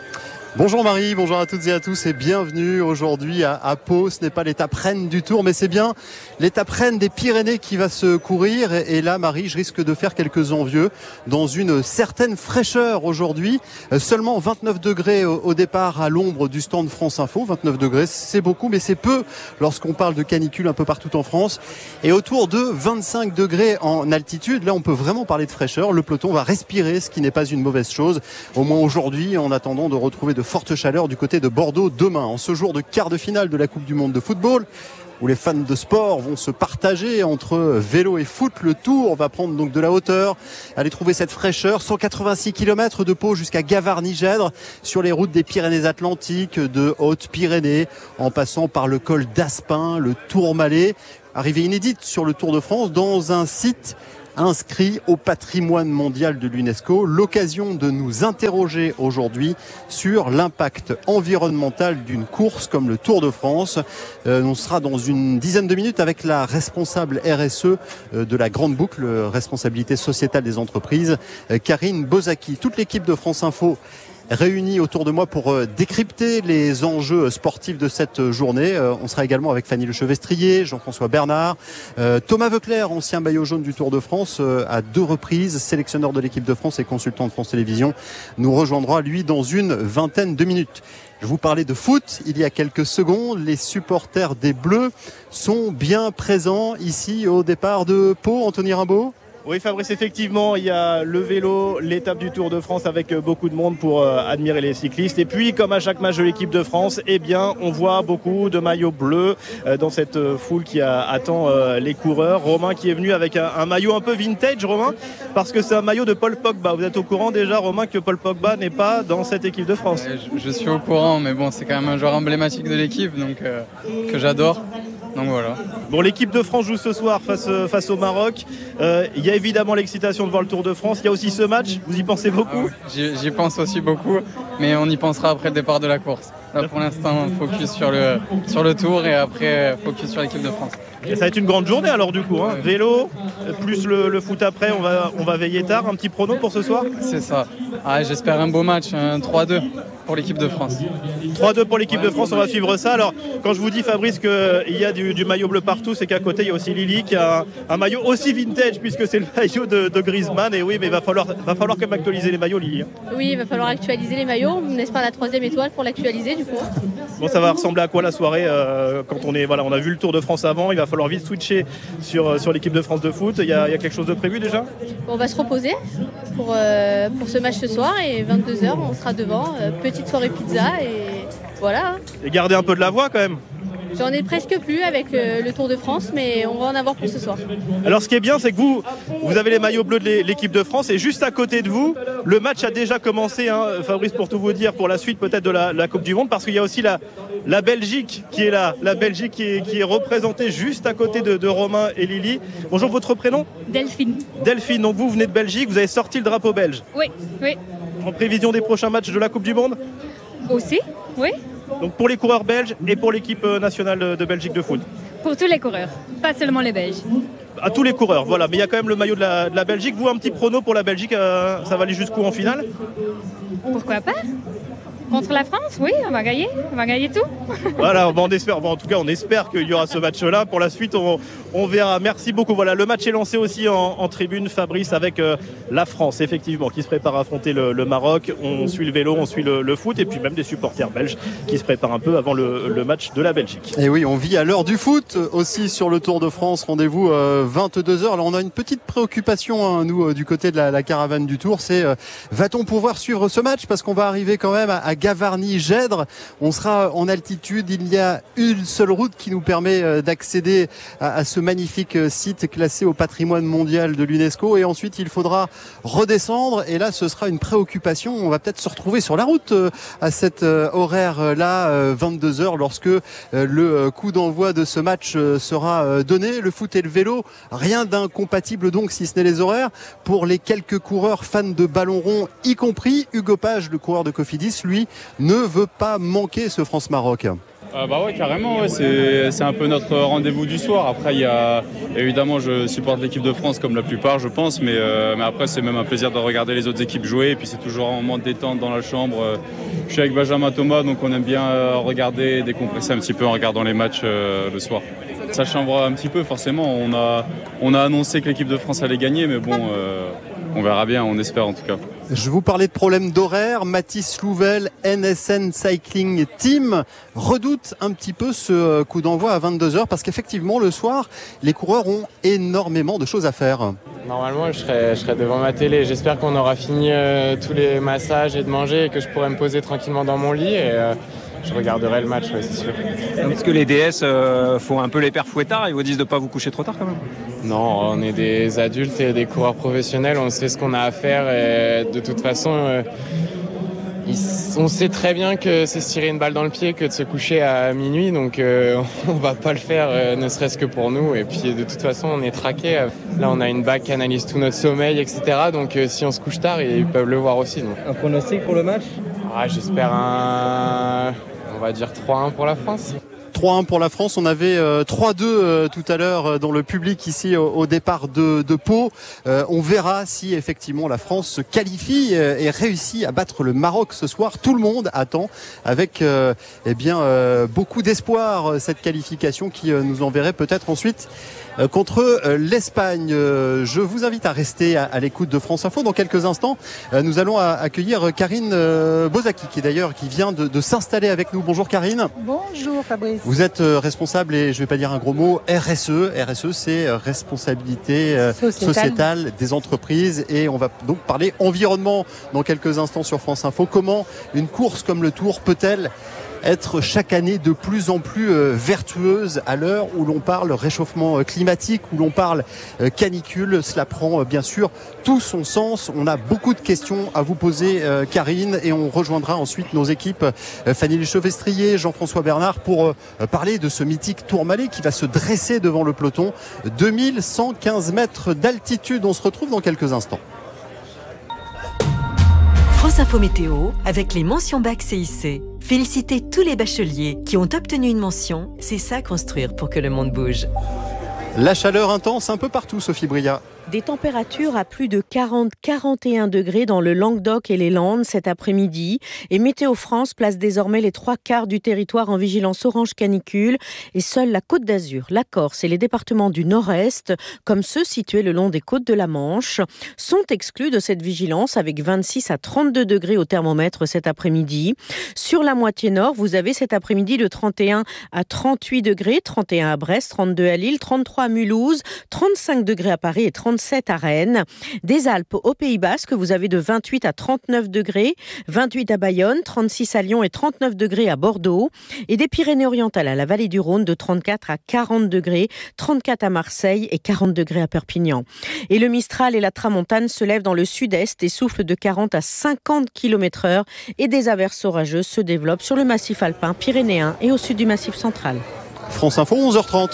Bonjour Marie, bonjour à toutes et à tous et bienvenue aujourd'hui à, à Pau. Ce n'est pas l'étape reine du Tour, mais c'est bien l'étape reine des Pyrénées qui va se courir. Et, et là, Marie, je risque de faire quelques envieux dans une certaine fraîcheur aujourd'hui. Euh, seulement vingt-neuf degrés au, au départ à l'ombre du stand France Info. vingt-neuf degrés, c'est beaucoup, mais c'est peu lorsqu'on parle de canicule un peu partout en France. Et autour de vingt-cinq degrés en altitude, là, on peut vraiment parler de fraîcheur. Le peloton va respirer, ce qui n'est pas une mauvaise chose. Au moins aujourd'hui, en attendant de retrouver de forte chaleur du côté de Bordeaux demain. En ce jour de quart de finale de la Coupe du Monde de football, où les fans de sport vont se partager entre vélo et foot, le Tour va prendre donc de la hauteur, aller trouver cette fraîcheur. cent quatre-vingt-six kilomètres de Pau jusqu'à Gavarnie-Gèdre sur les routes des Pyrénées-Atlantiques, de Hautes-Pyrénées, en passant par le col d'Aspin, le Tourmalet. Arrivée inédite sur le Tour de France dans un site inscrit au patrimoine mondial de l'UNESCO. L'occasion de nous interroger aujourd'hui sur l'impact environnemental d'une course comme le Tour de France. Euh, on sera dans une dizaine de minutes avec la responsable R S E de la Grande Boucle, responsabilité sociétale des entreprises, Karine Bozaki. Toute l'équipe de France Info réunis autour de moi pour décrypter les enjeux sportifs de cette journée. On sera également avec Fanny Lechevestrier, Jean-François Bernard, Thomas Veuclair, ancien maillot jaune du Tour de France à deux reprises, sélectionneur de l'équipe de France et consultant de France Télévisions, nous rejoindra lui dans une vingtaine de minutes. Je vous parlais de foot il y a quelques secondes. Les supporters des Bleus sont bien présents ici au départ de Pau. Anthony Rimbaud ? Oui Fabrice, effectivement, il y a le vélo, l'étape du Tour de France avec beaucoup de monde pour euh, admirer les cyclistes. Et puis, comme à chaque match de l'équipe de France, eh bien, on voit beaucoup de maillots bleus euh, dans cette euh, foule qui a, attend euh, les coureurs. Romain qui est venu avec un, un maillot un peu vintage, Romain, parce que c'est un maillot de Paul Pogba. Vous êtes au courant déjà, Romain, que Paul Pogba n'est pas dans cette équipe de France? Ouais, je, je suis au courant, mais bon, c'est quand même un joueur emblématique de l'équipe, donc euh, que j'adore. Donc voilà. Bon, l'équipe de France joue ce soir face, face au Maroc. Euh, il y a évidemment l'excitation de voir le Tour de France. Il y a aussi ce match. Vous y pensez beaucoup? ah oui, J'y pense aussi beaucoup, mais on y pensera après le départ de la course. Là, pour l'instant, focus sur le, sur le Tour et après, focus sur l'équipe de France. Et ça va être une grande journée alors du coup, hein. Vélo, plus le, le foot après, on va, on va veiller tard. Un petit prono pour ce soir? C'est ça. Ah, j'espère un beau match, un trois deux pour l'équipe de France. trois deux pour l'équipe de France, on va suivre ça. Alors quand je vous dis Fabrice qu'il y a du, du maillot bleu partout, c'est qu'à côté il y a aussi Lily qui a un, un maillot aussi vintage puisque c'est le maillot de, de Griezmann. Et oui, mais il va falloir, va falloir quand même actualiser les maillots, Lily. Oui, il va falloir actualiser les maillots. On espère la troisième étoile pour l'actualiser du coup. Bon, ça va ressembler à quoi la soirée euh, quand on est, voilà, on a vu le Tour de France avant, il va falloir vite switcher sur, sur l'équipe de France de foot. Il y, a, il y a quelque chose de prévu déjà? On va se reposer pour, euh, pour ce match ce soir et vingt-deux heures on sera devant, euh, petite soirée pizza et voilà. Et garder un peu de la voix quand même. J'en ai presque plus avec le, le Tour de France, mais on va en avoir pour ce soir. Alors ce qui est bien, c'est que vous, vous avez les maillots bleus de l'équipe de France et juste à côté de vous, le match a déjà commencé, hein, Fabrice, pour tout vous dire, pour la suite peut-être de la, la Coupe du Monde, parce qu'il y a aussi la, la Belgique qui est là, la Belgique qui est, qui est représentée juste à côté de, de Romain et Lily. Bonjour, votre prénom? Delphine. Delphine, donc vous venez de Belgique, vous avez sorti le drapeau belge. Oui, oui. En prévision des prochains matchs de la Coupe du Monde? Aussi, oui. Donc pour les coureurs belges et pour l'équipe nationale de Belgique de foot? Pour tous les coureurs, pas seulement les Belges. À tous les coureurs, voilà. Mais il y a quand même le maillot de la, de la Belgique. Vous, un petit prono pour la Belgique, euh, ça va aller jusqu'où en finale? Pourquoi pas? Contre la France, oui, on va gagner, on va gagner tout. Voilà, bon, on espère, bon, en tout cas, on espère qu'il y aura ce match-là. Pour la suite, on, on verra. Merci beaucoup. Voilà, le match est lancé aussi en, en tribune, Fabrice, avec euh, la France, effectivement, qui se prépare à affronter le, le Maroc. On suit le vélo, on suit le, le foot, et puis même des supporters belges qui se préparent un peu avant le, le match de la Belgique. Et oui, on vit à l'heure du foot aussi sur le Tour de France. Rendez-vous euh, vingt-deux heures. Alors, on a une petite préoccupation, hein, nous, euh, du côté de la, la caravane du Tour. C'est euh, va-t-on pouvoir suivre ce match? Parce qu'on va arriver quand même à, à Gavarnie-Gèdre. On sera en altitude. Il y a une seule route qui nous permet d'accéder à, à ce magnifique site classé au patrimoine mondial de l'UNESCO. Et ensuite, il faudra redescendre. Et là, ce sera une préoccupation. On va peut-être se retrouver sur la route à cet horaire-là, vingt-deux heures, lorsque le coup d'envoi de ce match sera donné. Le foot et le vélo, rien d'incompatible donc, si ce n'est les horaires. Pour les quelques coureurs fans de ballon rond, y compris Hugo Page, le coureur de Cofidis, lui, ne veut pas manquer ce France-Maroc. Euh, bah ouais, carrément, ouais. c'est, c'est un peu notre rendez-vous du soir. Après, il y a évidemment, je supporte l'équipe de France comme la plupart, je pense, mais, euh, mais après, c'est même un plaisir de regarder les autres équipes jouer. Et puis, c'est toujours un moment de détente dans la chambre, euh, je suis avec Benjamin Thomas, donc on aime bien euh, regarder, décompresser un petit peu en regardant les matchs euh, le soir. Ça chambre un petit peu, forcément. On a, on a annoncé que l'équipe de France allait gagner, mais bon, euh, on verra bien, on espère en tout cas. Je vous parlais de problèmes d'horaire. Mathis Louvel, N S N Cycling Team, redoute un petit peu ce coup d'envoi à vingt-deux heures parce qu'effectivement, le soir, les coureurs ont énormément de choses à faire. Normalement, je serai, je serai devant ma télé. J'espère qu'on aura fini euh, tous les massages et de manger et que je pourrai me poser tranquillement dans mon lit. Et, euh, je regarderai le match, ouais, c'est sûr. Est-ce que les D S euh, font un peu les pères fouettards et vous disent de ne pas vous coucher trop tard quand même? Non, on est des adultes et des coureurs professionnels, on sait ce qu'on a à faire et de toute façon, euh, on sait très bien que c'est se tirer une balle dans le pied que de se coucher à minuit, donc euh, on va pas le faire, euh, ne serait-ce que pour nous. Et puis de toute façon, on est traqué. Là, on a une bague qui analyse tout notre sommeil, et cetera. Donc euh, si on se couche tard, ils peuvent le voir aussi. Donc. Un pronostic pour le match? Ah, j'espère un... On va dire trois un pour la France. trois un pour la France. On avait euh, trois deux euh, tout à l'heure euh, dans le public ici au, au départ de, de Pau. Euh, on verra si effectivement la France se qualifie euh, et réussit à battre le Maroc ce soir. Tout le monde attend avec euh, eh bien euh, beaucoup d'espoir euh, cette qualification qui euh, nous enverrait peut-être ensuite euh, contre euh, l'Espagne. Euh, je vous invite à rester à, à l'écoute de France Info. Dans quelques instants, euh, nous allons à, accueillir Karine euh, Bozaki qui d'ailleurs qui vient de, de s'installer avec nous. Bonjour Karine. Bonjour Fabrice. Vous êtes responsable, et je ne vais pas dire un gros mot, R S E. R S E, c'est responsabilité sociétale. sociétale des entreprises. Et on va donc parler environnement dans quelques instants sur France Info. Comment une course comme le Tour peut-elle être chaque année de plus en plus vertueuse à l'heure où l'on parle réchauffement climatique, où l'on parle canicule? Cela prend bien sûr tout son sens. On a beaucoup de questions à vous poser, Karine, et on rejoindra ensuite nos équipes Fanny Lechevestrier, Jean-François Bernard pour parler de ce mythique Tourmalet qui va se dresser devant le peloton. deux mille cent quinze mètres d'altitude. On se retrouve dans quelques instants. France Info Météo avec les mentions bac C I C. Félicitez tous les bacheliers qui ont obtenu une mention. C'est ça construire pour que le monde bouge. La chaleur intense un peu partout, Sophie Bria. Des températures à plus de quarante à quarante et un degrés dans le Languedoc et les Landes cet après-midi. Et Météo France place désormais les trois quarts du territoire en vigilance orange canicule. Et seule la Côte d'Azur, la Corse et les départements du Nord-Est, comme ceux situés le long des côtes de la Manche, sont exclus de cette vigilance avec vingt-six à trente-deux degrés au thermomètre cet après-midi. Sur la moitié nord, vous avez cet après-midi de trente et un à trente-huit degrés, trente et un à Brest, trente-deux à Lille, trente-trois à Mulhouse, trente-cinq degrés à Paris et trente-sept à Rennes. Des Alpes au Pays Basque, vous avez de vingt-huit à trente-neuf degrés, vingt-huit à Bayonne, trente-six à Lyon et trente-neuf degrés à Bordeaux. Et des Pyrénées-Orientales à la vallée du Rhône de trente-quatre à quarante degrés, trente-quatre à Marseille et quarante degrés à Perpignan. Et le Mistral et la Tramontane se lèvent dans le sud-est et soufflent de quarante à cinquante kilomètres heure et des averses orageuses se développent sur le massif alpin pyrénéen et au sud du massif central. France Info, onze heures trente.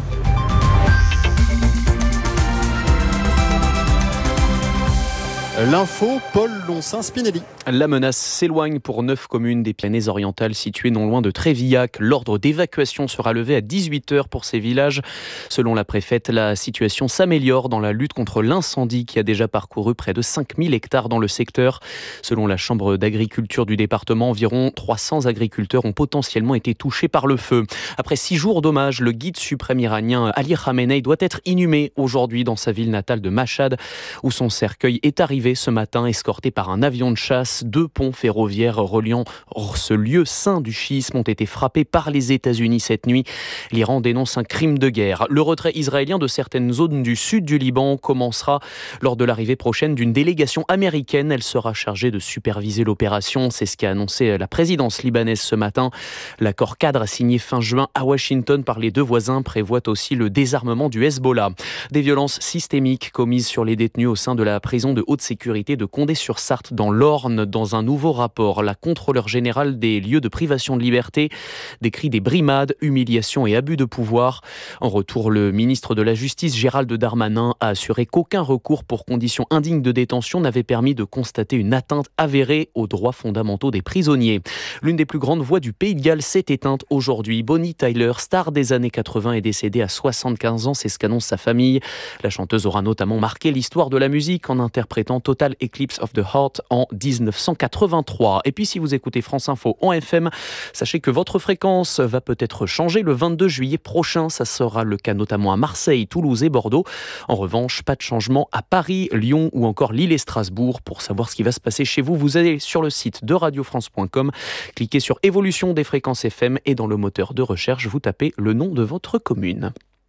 L'info, Paul Loncin-Spinelli. La menace s'éloigne pour neuf communes des Pyrénées-Orientales situées non loin de Trévillac. L'ordre d'évacuation sera levé à dix-huit heures pour ces villages. Selon la préfète, la situation s'améliore dans la lutte contre l'incendie qui a déjà parcouru près de cinq mille hectares dans le secteur. Selon la chambre d'agriculture du département, environ trois cents agriculteurs ont potentiellement été touchés par le feu. Après six jours d'hommage, le guide suprême iranien Ali Khamenei doit être inhumé aujourd'hui dans sa ville natale de Machhad, où son cercueil est arrivé ce matin, escorté par un avion de chasse. Deux ponts ferroviaires reliant ce lieu saint du chiisme ont été frappés par les États-Unis cette nuit. L'Iran dénonce un crime de guerre. Le retrait israélien de certaines zones du sud du Liban commencera lors de l'arrivée prochaine d'une délégation américaine. Elle sera chargée de superviser l'opération. C'est ce qu'a annoncé la présidence libanaise ce matin. L'accord cadre signé fin juin à Washington par les deux voisins prévoit aussi le désarmement du Hezbollah. Des violences systémiques commises sur les détenus au sein de la prison de haute sécurité de Condé-sur-Sarthe dans l'Orne. Dans un nouveau rapport, la contrôleure générale des lieux de privation de liberté décrit des brimades, humiliations et abus de pouvoir. En retour, le ministre de la Justice, Gérald Darmanin, a assuré qu'aucun recours pour conditions indignes de détention n'avait permis de constater une atteinte avérée aux droits fondamentaux des prisonniers. L'une des plus grandes voix du Pays de Galles s'est éteinte aujourd'hui. Bonnie Tyler, star des années quatre-vingts, est décédée à soixante-quinze ans, c'est ce qu'annonce sa famille. La chanteuse aura notamment marqué l'histoire de la musique en interprétant Total Eclipse of the Heart en dix-neuf cent quatre-vingt-trois. Et puis si vous écoutez France Info en F M, sachez que votre fréquence va peut-être changer le vingt-deux juillet prochain. Ça sera le cas notamment à Marseille, Toulouse et Bordeaux. En revanche, pas de changement à Paris, Lyon ou encore Lille et Strasbourg. Pour savoir ce qui va se passer chez vous, vous allez sur le site de radio france point com, cliquez sur évolution des fréquences F M et dans le moteur de recherche, vous tapez le nom de votre commune.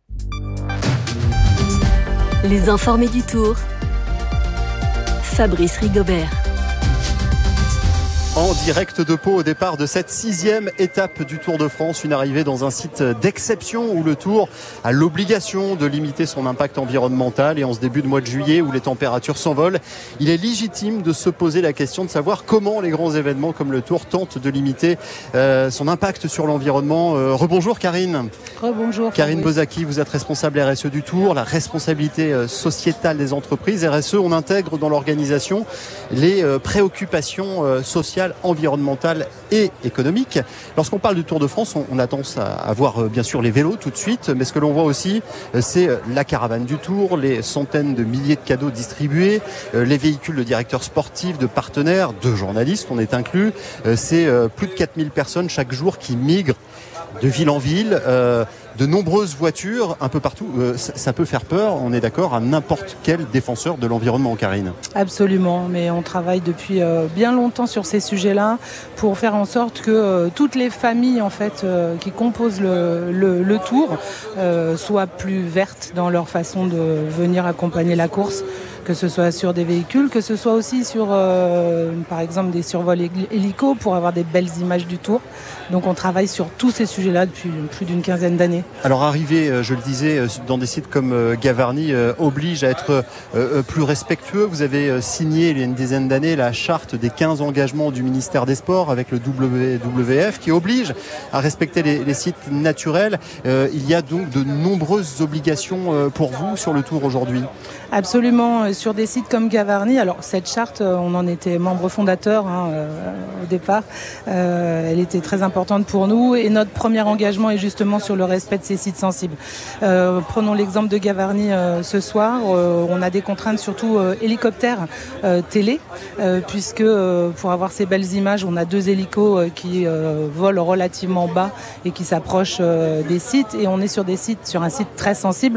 Les informés du Tour. Fabrice Rigobert. En direct de Pau au départ de cette sixième étape du Tour de France, une arrivée dans un site d'exception où le Tour a l'obligation de limiter son impact environnemental. Et en ce début de mois de juillet où les températures s'envolent, il est légitime de se poser la question de savoir comment les grands événements comme le Tour tentent de limiter euh, son impact sur l'environnement. Euh, rebonjour Karine. Rebonjour. Karine Bozaki, vous êtes responsable R S E du Tour, la responsabilité euh, sociétale des entreprises. R S E, on intègre dans l'organisation les euh, préoccupations euh, sociales, environnementale et économique. Lorsqu'on parle du Tour de France, on, on a tendance à, à voir euh, bien sûr les vélos tout de suite, mais ce que l'on voit aussi, euh, c'est euh, la caravane du Tour, les centaines de milliers de cadeaux distribués, euh, les véhicules de directeurs sportifs, de partenaires, de journalistes, on est inclus. Euh, c'est euh, plus de quatre mille personnes chaque jour qui migrent de ville en ville, euh, de nombreuses voitures un peu partout. Euh, ça, ça peut faire peur, on est d'accord, à n'importe quel défenseur de l'environnement, Karine. Absolument, mais on travaille depuis euh, bien longtemps sur ces sujets-là pour faire en sorte que euh, toutes les familles en fait euh, qui composent le, le, le Tour euh, soient plus vertes dans leur façon de venir accompagner la course, que ce soit sur des véhicules, que ce soit aussi sur, euh, par exemple, des survols hélicos pour avoir des belles images du Tour. Donc on travaille sur tous ces sujets-là depuis plus d'une quinzaine d'années. Alors arriver, je le disais, dans des sites comme Gavarnie oblige à être plus respectueux. Vous avez signé il y a une dizaine d'années la charte des quinze engagements du ministère des Sports avec le W W F qui oblige à respecter les, les sites naturels. Il y a donc de nombreuses obligations pour vous sur le Tour aujourd'hui. Absolument, sur des sites comme Gavarnie. Alors cette charte, on en était membre fondateur hein, euh, au départ. Euh, elle était très importante pour nous et notre premier engagement est justement sur le respect de ces sites sensibles. Euh, prenons l'exemple de Gavarnie euh, ce soir. Euh, on a des contraintes surtout euh, hélicoptères euh, télé, euh, puisque euh, pour avoir ces belles images, on a deux hélicos euh, qui euh, volent relativement bas et qui s'approchent euh, des sites. Et on est sur des sites, sur un site très sensible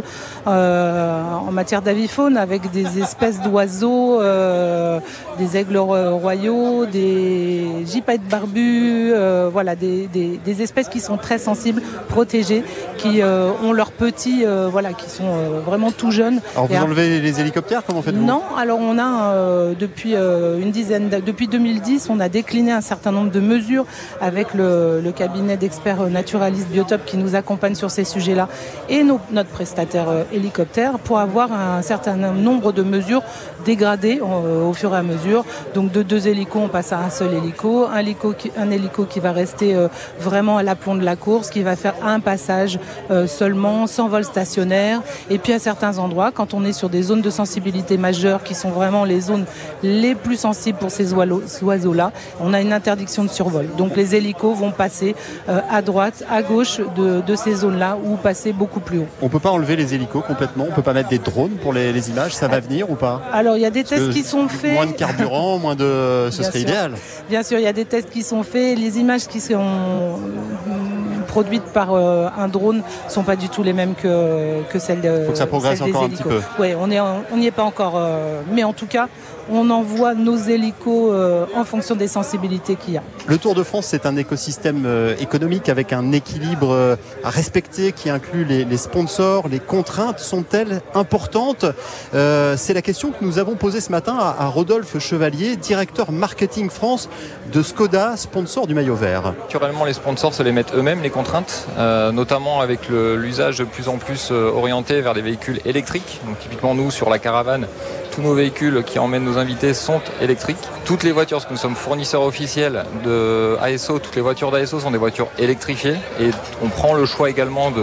euh, en matière d'avifaune, avec des espèces d'oiseaux, euh, des aigles royaux, des gypaètes barbus, euh, voilà, des, des, des espèces qui sont très sensibles, protégées, qui euh, ont leurs petits, euh, voilà, qui sont euh, vraiment tout jeunes. Alors vous Et enlevez les hélicoptères, comment faites-vous ? Non, alors on a euh, depuis euh, une dizaine, depuis deux mille dix, on a décliné un certain nombre de mesures avec le, le cabinet d'experts naturalistes Biotop qui nous accompagne sur ces sujets-là et nos, notre prestataire euh, hélicoptère pour avoir un certain un nombre de mesures dégradées euh, au fur et à mesure. Donc de deux hélicos, on passe à un seul hélico. Un hélico qui, un hélico qui va rester euh, vraiment à l'aplomb de la course, qui va faire un passage euh, seulement, sans vol stationnaire. Et puis à certains endroits, quand on est sur des zones de sensibilité majeures, qui sont vraiment les zones les plus sensibles pour ces oiseaux-là, on a une interdiction de survol. Donc les hélicos vont passer euh, à droite, à gauche de, de ces zones-là, ou passer beaucoup plus haut. On ne peut pas enlever les hélicos complètement, on ne peut pas mettre des drones pour les, les images, ça va venir ou pas ? Alors il y a des tests qui sont faits. Moins de carburant, moins de... ce Bien serait sûr. idéal. Bien sûr, il y a des tests qui sont faits. Les images qui sont produites par euh, un drone ne sont pas du tout les mêmes que, que celles de. Il faut que ça progresse encore un petit peu. Oui, on n'y est pas encore. Euh, mais en tout cas, on envoie nos hélicos euh, en fonction des sensibilités qu'il y a. Le Tour de France, c'est un écosystème euh, économique avec un équilibre euh, à respecter qui inclut les, les sponsors. Les contraintes sont-elles importantes ? euh, C'est la question que nous avons posée ce matin à, à Rodolphe Chevalier, directeur marketing France de Skoda, sponsor du maillot vert. Naturellement, les sponsors se les mettent eux-mêmes, les contraintes, euh, notamment avec le, l'usage de plus en plus euh, orienté vers des véhicules électriques. Donc typiquement, nous, sur la caravane, tous nos véhicules qui emmènent nos invités sont électriques. Toutes les voitures, parce que nous sommes fournisseurs officiels de A S O, toutes les voitures d'A S O sont des voitures électrifiées. Et on prend le choix également de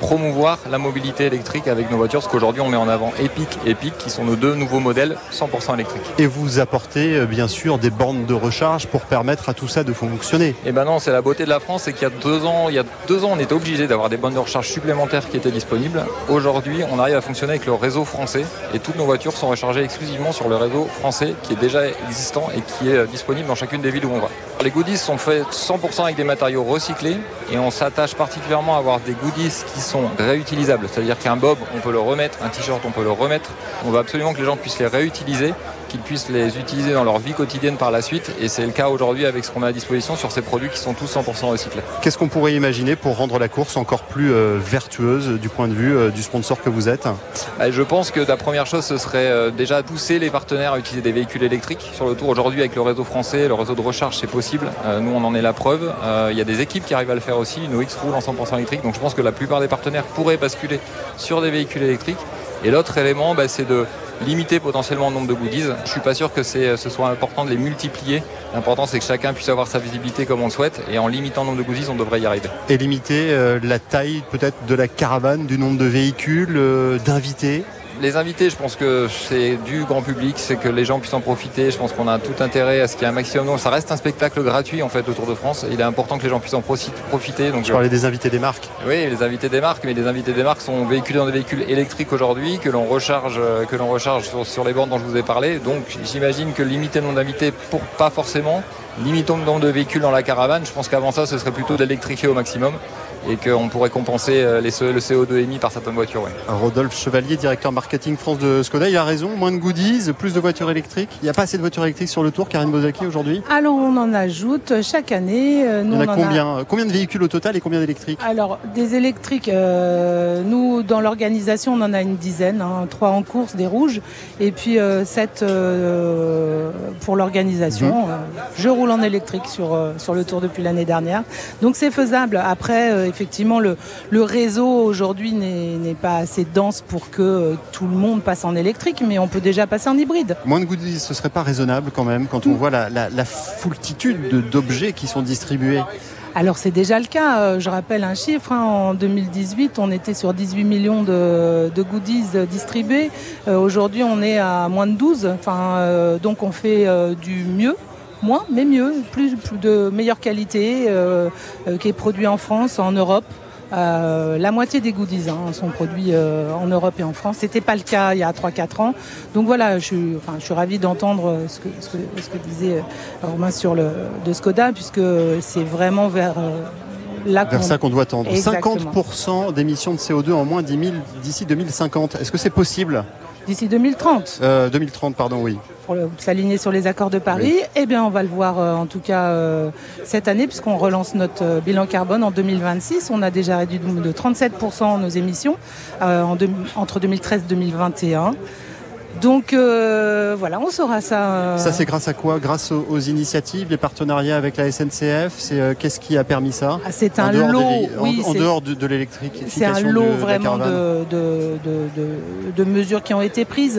promouvoir la mobilité électrique avec nos voitures, parce qu'aujourd'hui on met en avant Epic et Peak qui sont nos deux nouveaux modèles cent pour cent électriques. Et vous apportez bien sûr des bornes de recharge pour permettre à tout ça de fonctionner. Et ben non, c'est la beauté de la France, c'est qu'il y a deux ans, il y a deux ans on était obligé d'avoir des bornes de recharge supplémentaires qui étaient disponibles. Aujourd'hui on arrive à fonctionner avec le réseau français et toutes nos voitures sont rechargées exclusivement sur le réseau français qui est déjà existant et qui est disponible dans chacune des villes où on va. Les goodies sont faits cent pour cent avec des matériaux recyclés et on s'attache particulièrement à avoir des goodies qui sont réutilisables. C'est-à-dire qu'un bob, on peut le remettre, un t-shirt, on peut le remettre. On veut absolument que les gens puissent les réutiliser, qu'ils puissent les utiliser dans leur vie quotidienne par la suite. Et c'est le cas aujourd'hui avec ce qu'on a à disposition sur ces produits qui sont tous cent pour cent recyclés. Qu'est-ce qu'on pourrait imaginer pour rendre la course encore plus euh, vertueuse du point de vue euh, du sponsor que vous êtes ? Je pense que la première chose, ce serait euh, déjà pousser les partenaires à utiliser des véhicules électriques sur le tour. Aujourd'hui, avec le réseau français, le réseau de recharge, c'est possible. Euh, nous, on en est la preuve. Euh, il y a des équipes qui arrivent à le faire aussi. Nos X roulent en cent pour cent électrique. Donc je pense que la plupart des partenaires pourraient basculer sur des véhicules électriques. Et l'autre élément, bah, c'est de limiter potentiellement le nombre de goodies. Je ne suis pas sûr que c'est, ce soit important de les multiplier. L'important, c'est que chacun puisse avoir sa visibilité comme on le souhaite. Et en limitant le nombre de goodies, on devrait y arriver. Et limiter euh, la taille peut-être de la caravane, du nombre de véhicules, euh, d'invités. Les invités, je pense que c'est du grand public, c'est que les gens puissent en profiter. Je pense qu'on a tout intérêt à ce qu'il y ait un maximum. Non, ça reste un spectacle gratuit en fait, le Tour de France. Il est important que les gens puissent en profiter. Donc, je parlais des invités des marques. Oui, les invités des marques, mais les invités des marques sont véhiculés dans des véhicules électriques aujourd'hui, que l'on recharge, que l'on recharge sur, sur les bornes dont je vous ai parlé. Donc j'imagine que limiter le nombre d'invités, pour pas forcément. Limitons le nombre de véhicules dans la caravane. Je pense qu'avant ça, ce serait plutôt d'électrifier au maximum. Et qu'on pourrait compenser les, le C O deux émis par certaines voitures. Ouais. Rodolphe Chevalier, directeur marketing France de Skoda, il a raison, moins de goodies, plus de voitures électriques. Il n'y a pas assez de voitures électriques sur le Tour, Karine Bozaki, aujourd'hui ? Alors on en ajoute chaque année. Nous, il y en a combien, a... combien de véhicules au total et combien d'électriques ? Alors des électriques, euh, nous dans l'organisation on en a une dizaine, hein, trois en course, des rouges, et puis euh, sept euh, pour l'organisation. Mmh. Euh, je roule en électrique sur, euh, sur le Tour depuis l'année dernière. Donc c'est faisable. Après, euh, effectivement, le, le réseau aujourd'hui n'est, n'est pas assez dense pour que euh, tout le monde passe en électrique, mais on peut déjà passer en hybride. Moins de goodies, ce serait pas raisonnable quand même quand on mmh. voit la, la, la foultitude de, d'objets qui sont distribués. Alors c'est déjà le cas, je rappelle un chiffre, hein. En deux mille dix-huit on était sur dix-huit millions de, de goodies distribués, euh, aujourd'hui on est à moins de douze, enfin, euh, donc on fait euh, du mieux. Moins, mais mieux, plus, plus de meilleure qualité, euh, euh, qui est produit en France, en Europe. Euh, la moitié des goodies hein, sont produits euh, en Europe et en France. C'était pas le cas il y a trois quatre ans. Donc voilà, je suis, enfin, je suis ravie d'entendre ce que, ce que, ce que disait Romain sur le de Skoda, puisque c'est vraiment vers euh, là vers qu'on... ça qu'on doit tendre. Exactement. cinquante pour cent d'émissions de C O deux en moins d'ici deux mille cinquante. Est-ce que c'est possible ? D'ici deux mille trente. Euh, deux mille trente, pardon, oui. Pour le, s'aligner sur les accords de Paris, oui. Eh bien, on va le voir euh, en tout cas euh, cette année, puisqu'on relance notre euh, bilan carbone en deux mille vingt-six. On a déjà réduit de trente-sept pour cent nos émissions euh, en deux, entre deux mille treize et deux mille vingt et un. Donc euh, voilà, on saura ça. Euh... Ça, c'est grâce à quoi ? Grâce aux, aux initiatives, les partenariats avec la S N C F. C'est euh, qu'est-ce qui a permis ça ? Ah, c'est un lot, des, oui, en, en dehors de, de l'électrique. C'est un lot de, vraiment de, de, de, de, de mesures qui ont été prises.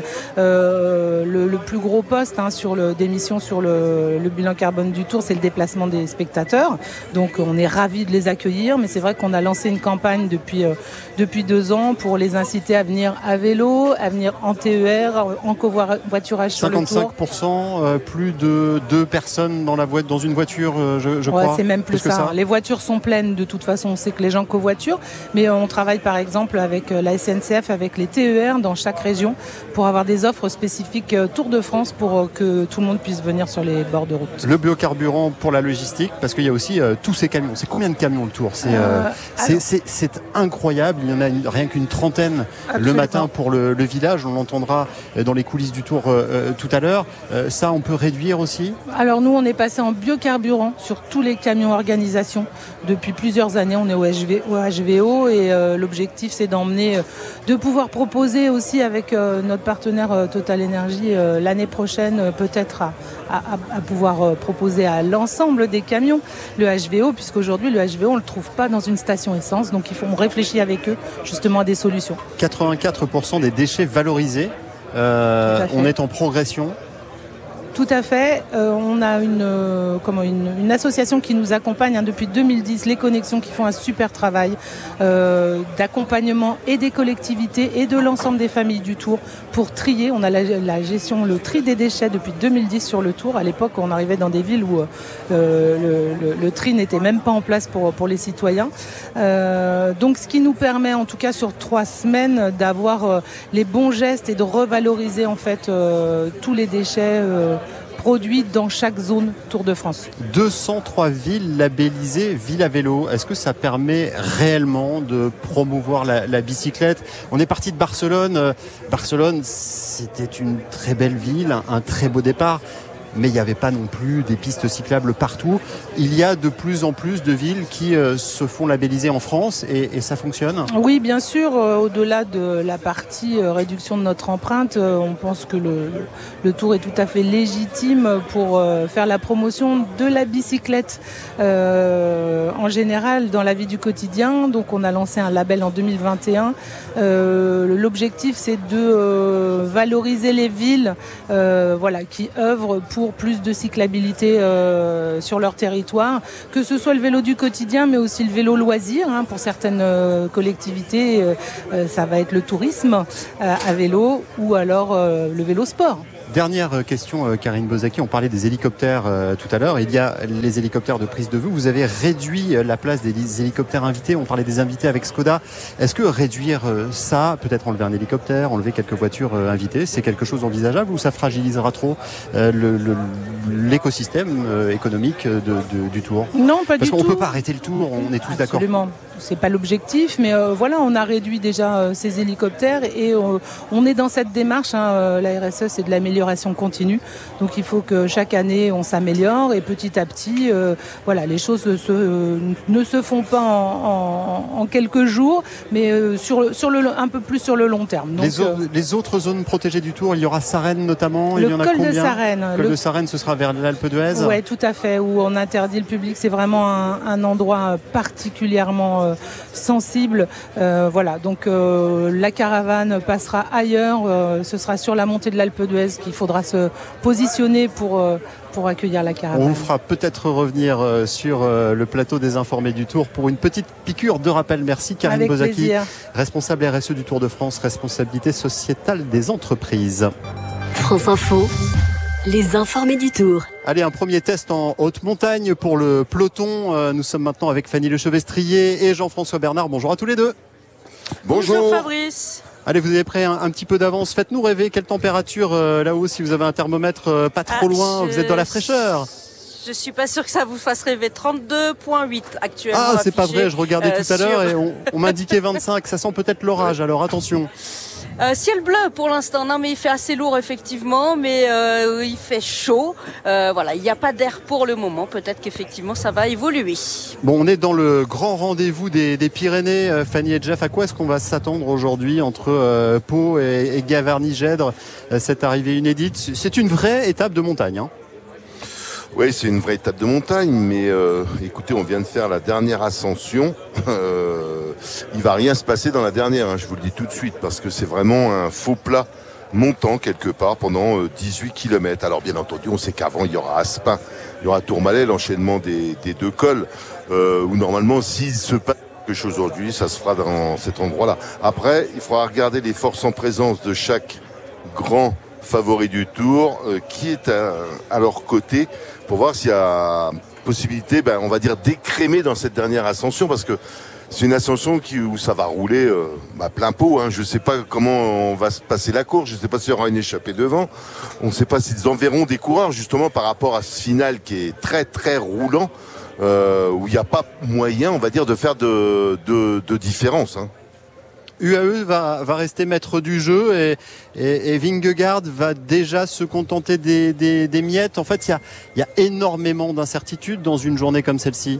Euh, le, le plus gros poste hein, sur le d'émissions sur le, le bilan carbone du Tour, c'est le déplacement des spectateurs. Donc on est ravis de les accueillir, mais c'est vrai qu'on a lancé une campagne depuis euh, depuis deux ans pour les inciter à venir à vélo, à venir en T E R. En covoiturage sur le Tour. cinquante-cinq pour cent euh, plus de deux personnes dans, la vo- dans une voiture, euh, je, je ouais, crois. C'est même plus, plus ça. ça. Les voitures sont pleines de toute façon. On sait que les gens covoiturent, mais on travaille par exemple avec la S N C F, avec les T E R dans chaque région pour avoir des offres spécifiques Tour de France pour que tout le monde puisse venir sur les bords de route. Le biocarburant pour la logistique, parce qu'il y a aussi euh, tous ces camions. C'est combien de camions le Tour ? C'est, euh, euh, c'est, c'est, c'est incroyable. Il y en a une, rien qu'une trentaine Absolument. Le matin pour le, le village. On l'entendra dans les coulisses du Tour euh, tout à l'heure. Euh, ça, on peut réduire aussi ? Alors nous, on est passé en biocarburant sur tous les camions organisation. Depuis plusieurs années, on est au H V O et euh, l'objectif, c'est d'emmener, euh, de pouvoir proposer aussi avec euh, notre partenaire euh, Total Energy euh, l'année prochaine, euh, peut-être à, à, à pouvoir euh, proposer à l'ensemble des camions le H V O, puisqu'aujourd'hui, le H V O, on ne le trouve pas dans une station essence. Donc, il faut, on réfléchit avec eux justement à des solutions. quatre-vingt-quatre pour cent des déchets valorisés. Euh, on est en progression. Tout à fait. Euh, on a une, euh, comment, une, une association qui nous accompagne hein, depuis deux mille dix, Les Connexions, qui font un super travail euh, d'accompagnement et des collectivités et de l'ensemble des familles du Tour pour trier. On a la, la gestion, le tri des déchets depuis deux mille dix sur le Tour. À l'époque, on arrivait dans des villes où euh, le, le, le tri n'était même pas en place pour, pour les citoyens. Euh, donc, ce qui nous permet, en tout cas sur trois semaines, d'avoir euh, les bons gestes et de revaloriser en fait euh, tous les déchets euh, produits dans chaque zone Tour de France. deux cent trois villes labellisées Ville à vélo. Est-ce que ça permet réellement de promouvoir la, la bicyclette ? On est parti de Barcelone. Barcelone, c'était une très belle ville, un, un très beau départ. Mais il n'y avait pas non plus des pistes cyclables partout. Il y a de plus en plus de villes qui euh, se font labelliser en France et, et ça fonctionne ? Oui, bien sûr. Euh, au-delà de la partie euh, réduction de notre empreinte, euh, on pense que le, le Tour est tout à fait légitime pour euh, faire la promotion de la bicyclette euh, en général dans la vie du quotidien. Donc on a lancé un label en deux mille vingt et un. Euh, l'objectif, c'est de euh, valoriser les villes euh, voilà, qui œuvrent pour plus de cyclabilité euh, sur leur territoire, que ce soit le vélo du quotidien mais aussi le vélo loisir hein, pour certaines euh, collectivités euh, ça va être le tourisme euh, à vélo ou alors euh, le vélo sport. Dernière question, Karine Bozaki, on parlait des hélicoptères euh, tout à l'heure. Il y a les hélicoptères de prise de vue. Vous avez réduit la place des hélicoptères invités. On parlait des invités avec Skoda. Est-ce que réduire ça, peut-être enlever un hélicoptère, enlever quelques voitures euh, invitées, c'est quelque chose envisageable ou ça fragilisera trop euh, le, le, l'écosystème euh, économique de, de, du Tour ? Non, pas Parce du tout. Parce qu'on ne peut pas arrêter le Tour, on est tous d'accord. Absolument. C'est pas l'objectif, mais euh, voilà, on a réduit déjà euh, ces hélicoptères et euh, on est dans cette démarche. Hein, euh, la R S E, c'est de l'amélioration continue, donc il faut que chaque année on s'améliore et petit à petit, euh, voilà, les choses se, euh, ne se font pas en, en, en quelques jours, mais euh, sur, sur le, un peu plus sur le long terme. Donc, les, au, euh, les autres zones protégées du Tour, il y aura Sarenne notamment. Le il y en a col combien ? de Sarenne. Le col le... de Sarenne, ce sera vers l'Alpe d'Huez. Oui, tout à fait, où on interdit le public. C'est vraiment un, un endroit particulièrement euh, sensible. Euh, voilà, donc euh, la caravane passera ailleurs. Euh, ce sera sur la montée de l'Alpe d'Huez qu'il faudra se positionner pour, euh, pour accueillir la caravane. On vous fera peut-être revenir euh, sur euh, le plateau des informés du Tour pour une petite piqûre de rappel. Merci Karine Avec Bozaki, plaisir. responsable R S E du Tour de France, responsabilité sociétale des entreprises. France Info, les informés du Tour. Allez, un premier test en haute montagne pour le peloton. Euh, nous sommes maintenant avec Fanny Lechevestrier et Jean-François Bernard. Bonjour à tous les deux. Bonjour, Bonjour Fabrice. Allez, vous avez pris un, un petit peu d'avance. Faites-nous rêver. Quelle température euh, là-haut, si vous avez un thermomètre euh, pas trop ah, loin, je... vous êtes dans la fraîcheur. Je suis pas sûre que ça vous fasse rêver. trente-deux virgule huit actuellement. Ah, c'est pas vrai. Je regardais euh, tout à sur... l'heure et on, on m'indiquait vingt-cinq. Ça sent peut-être l'orage. Alors attention. Euh, ciel bleu pour l'instant. Non, mais il fait assez lourd effectivement, mais euh, il fait chaud. Euh, voilà, il n'y a pas d'air pour le moment. Peut-être qu'effectivement ça va évoluer. Bon, on est dans le grand rendez-vous des, des Pyrénées. Euh, Fanny et Jeff, à quoi est-ce qu'on va s'attendre aujourd'hui entre euh, Pau et, et Gavarnie-Gèdre, euh, cette arrivée inédite? C'est une vraie étape de montagne, hein. Oui, c'est une vraie étape de montagne, mais euh, écoutez, on vient de faire la dernière ascension. Euh, il va rien se passer dans la dernière, hein, je vous le dis tout de suite, parce que c'est vraiment un faux plat montant quelque part pendant euh, dix-huit kilomètres. Alors bien entendu, on sait qu'avant, il y aura Aspin, il y aura Tourmalet, l'enchaînement des, des deux cols, euh, où normalement, s'il se passe quelque chose aujourd'hui, ça se fera dans cet endroit-là. Après, il faudra regarder les forces en présence de chaque grand favori du Tour, euh, qui est à, à leur côté, pour voir s'il y a possibilité, ben, on va dire, d'écrémer dans cette dernière ascension, parce que c'est une ascension qui, où ça va rouler euh, bah, plein pot. Hein. Je ne sais pas comment on va se passer la course, je ne sais pas s'il y aura une échappée devant, on ne sait pas s'ils enverront des coureurs, justement, par rapport à ce final qui est très très roulant, euh, où il n'y a pas moyen, on va dire, de faire de, de, de différence, hein. U A E va, va rester maître du jeu et, et, et Vingegaard va déjà se contenter des, des, des miettes. En fait, il y a, y a énormément d'incertitudes dans une journée comme celle-ci.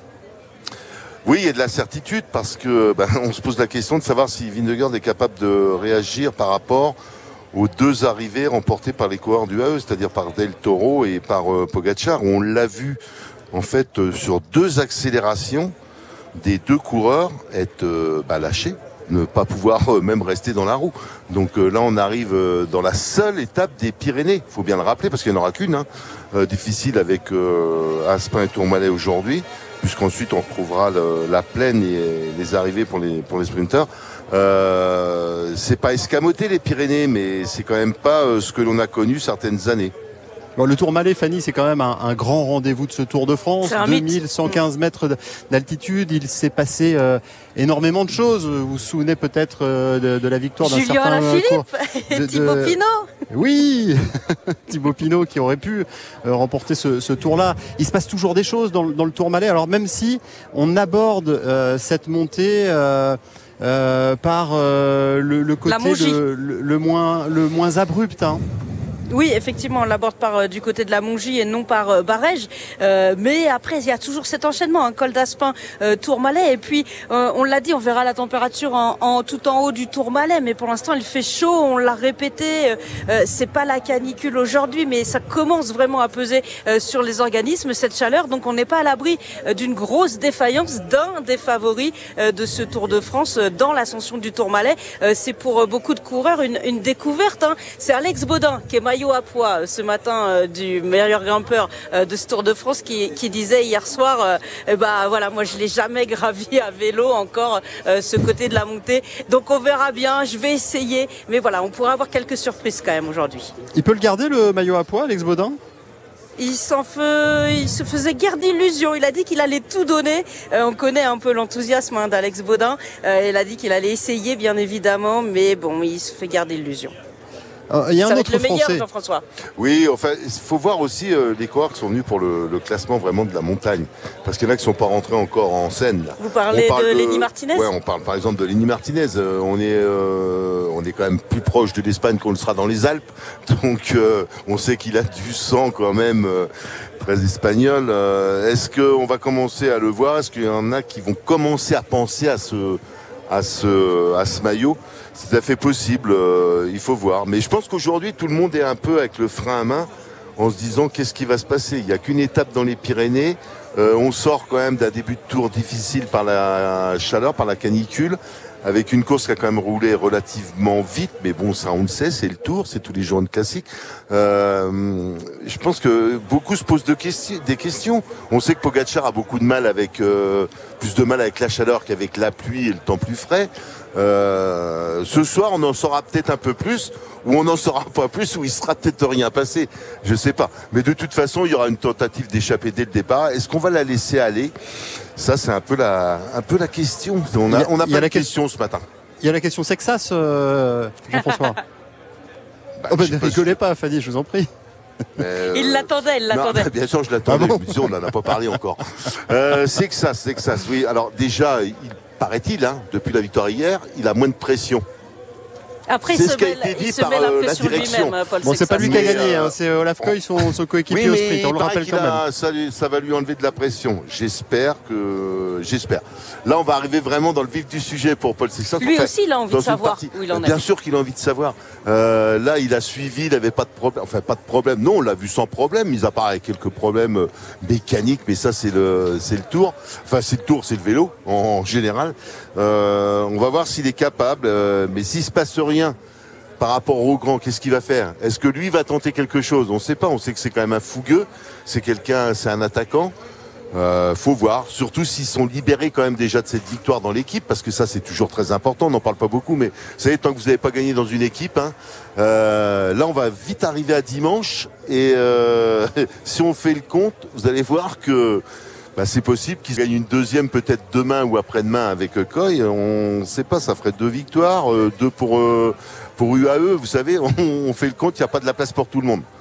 Oui, il y a de l'incertitude parce que ben, on se pose la question de savoir si Vingegaard est capable de réagir par rapport aux deux arrivées remportées par les coureurs du U A E, c'est-à-dire par Del Toro et par euh, Pogacar, où on l'a vu en fait euh, sur deux accélérations des deux coureurs être euh, bah, lâchés. ne pas pouvoir euh, même rester dans la roue. Donc euh, là, on arrive euh, dans la seule étape des Pyrénées. Il faut bien le rappeler parce qu'il n'y en aura qu'une. Hein. Euh, difficile avec euh, Aspin et Tourmalet aujourd'hui, puisqu'ensuite on retrouvera le, la plaine et les arrivées pour les, pour les sprinteurs. Euh, c'est pas escamoté les Pyrénées, mais c'est quand même pas euh, ce que l'on a connu certaines années. Bon, le Tourmalet, Fanny, c'est quand même un, un grand rendez-vous de ce Tour de France. deux mille cent quinze mètres d'altitude. Il s'est passé euh, énormément de choses. Vous vous souvenez peut-être euh, de, de la victoire d'un Julien certain Alaphilippe et Thibaut de... Pinot. Oui, Thibaut Pinot qui aurait pu euh, remporter ce, ce tour-là. Il se passe toujours des choses dans, dans le Tourmalet. Alors même si on aborde euh, cette montée euh, euh, par euh, le, le côté le, le, le, moins, le moins abrupt. Hein. Oui, effectivement, on l'aborde par euh, du côté de la Mongie et non par euh, Barège. Euh, mais après, il y a toujours cet enchaînement, hein, col d'Aspin, euh, Tourmalet. Et puis, euh, on l'a dit, on verra la température en, en tout en haut du Tourmalet. Mais pour l'instant, il fait chaud. On l'a répété. Euh, c'est pas la canicule aujourd'hui, mais ça commence vraiment à peser euh, sur les organismes cette chaleur. Donc, on n'est pas à l'abri euh, d'une grosse défaillance d'un des favoris euh, de ce Tour de France euh, dans l'ascension du Tourmalet. Euh, c'est pour euh, beaucoup de coureurs une, une découverte. Hein. C'est Alex Baudin qui est maillot à poids ce matin euh, du meilleur grimpeur euh, de ce Tour de France qui, qui disait hier soir euh, eh ben voilà, moi je l'ai jamais gravi à vélo encore euh, ce côté de la montée, donc on verra bien, je vais essayer, mais voilà, on pourra avoir quelques surprises quand même aujourd'hui. Il peut le garder le maillot à poids, Alex Baudin? Il s'en fait, il se faisait guère d'illusions. Il a dit qu'il allait tout donner. Euh, on connaît un peu l'enthousiasme hein, d'Alex Baudin. Euh, il a dit qu'il allait essayer, bien évidemment, mais bon, il se fait guère d'illusions. Il y a ça un va autre être le meilleur, Français. Jean-François. Oui, enfin, il faut voir aussi euh, les coureurs qui sont venus pour le, le classement vraiment de la montagne. Parce qu'il y en a qui ne sont pas rentrés encore en scène. Là. Vous parlez parle de, de Lenny Martinez? Ouais, on parle par exemple de Lenny Martinez. Euh, on, est, euh, on est quand même plus proche de l'Espagne qu'on le sera dans les Alpes. Donc, euh, on sait qu'il a du sang quand même euh, très espagnol. Euh, est-ce qu'on va commencer à le voir? Est-ce qu'il y en a qui vont commencer à penser à ce, à ce, à ce maillot? C'est tout à fait possible, euh, il faut voir. Mais je pense qu'aujourd'hui, tout le monde est un peu avec le frein à main en se disant qu'est-ce qui va se passer. Il n'y a qu'une étape dans les Pyrénées. Euh, on sort quand même d'un début de tour difficile par la chaleur, par la canicule, avec une course qui a quand même roulé relativement vite. Mais bon, ça on le sait, c'est le Tour, c'est tous les jours de classique. Euh, je pense que beaucoup se posent de question, des questions. On sait que Pogacar a beaucoup de mal avec, euh, plus de mal avec la chaleur qu'avec la pluie et le temps plus frais. Euh, ce soir, on en saura peut-être un peu plus, ou on n'en saura pas plus, ou il sera peut-être rien passé. Je sais pas. Mais de toute façon, il y aura une tentative d'échapper dès le départ. Est-ce qu'on va la laisser aller? Ça, c'est un peu la, un peu la question. On a, on a pas de question ce matin. Il y a la question Sexas, euh, Jean-François. bah, oh, bah, ne rigolez pas, Fanny, je vous en prie. Euh... Il l'attendait, il l'attendait. Non, bien sûr, je l'attendais. Ah bon, je me on n'en a pas parlé encore. Euh, Sexas, Sexas, oui. Alors déjà, il paraît-il, hein, depuis la victoire hier, il a moins de pression. Après, c'est il ce se qui a met, été dit il se par met la euh, la pression direction. lui-même, Paul Bon, c'est pas lui qui a gagné, euh, hein, c'est Olaf Koy, son, son coéquipier oui, au sprint. On le rappelle quand a, même. Ça, ça, ça va lui enlever de la pression. J'espère que, j'espère. Là, on va arriver vraiment dans le vif du sujet pour Paul Sexas. Lui enfin, aussi, il a envie de savoir partie, où il en est. Bien sûr qu'il a envie de savoir. Euh, là, il a suivi, il n'avait pas de problème. Enfin, pas de problème. Non, on l'a vu sans problème, mis à part avec quelques problèmes mécaniques, mais ça, c'est le, c'est le Tour. Enfin, c'est le Tour, c'est le vélo en, en général. Euh, on va voir s'il est capable. Euh, mais s'il se passe rien par rapport au grand, qu'est-ce qu'il va faire? Est-ce que lui va tenter quelque chose? On ne sait pas. On sait que c'est quand même un fougueux. C'est quelqu'un, c'est un attaquant. Euh, faut voir. Surtout s'ils sont libérés quand même déjà de cette victoire dans l'équipe, parce que ça c'est toujours très important. On n'en parle pas beaucoup, mais vous savez, tant que vous n'avez pas gagné dans une équipe, hein, euh, là on va vite arriver à dimanche. Et euh, si on fait le compte, vous allez voir que bah, c'est possible qu'ils gagnent une deuxième peut-être demain ou après-demain avec Koy. On ne sait pas, ça ferait deux victoires, euh, deux pour euh, pour U A E. Vous savez, on, on fait le compte, il n'y a pas de la place pour tout le monde.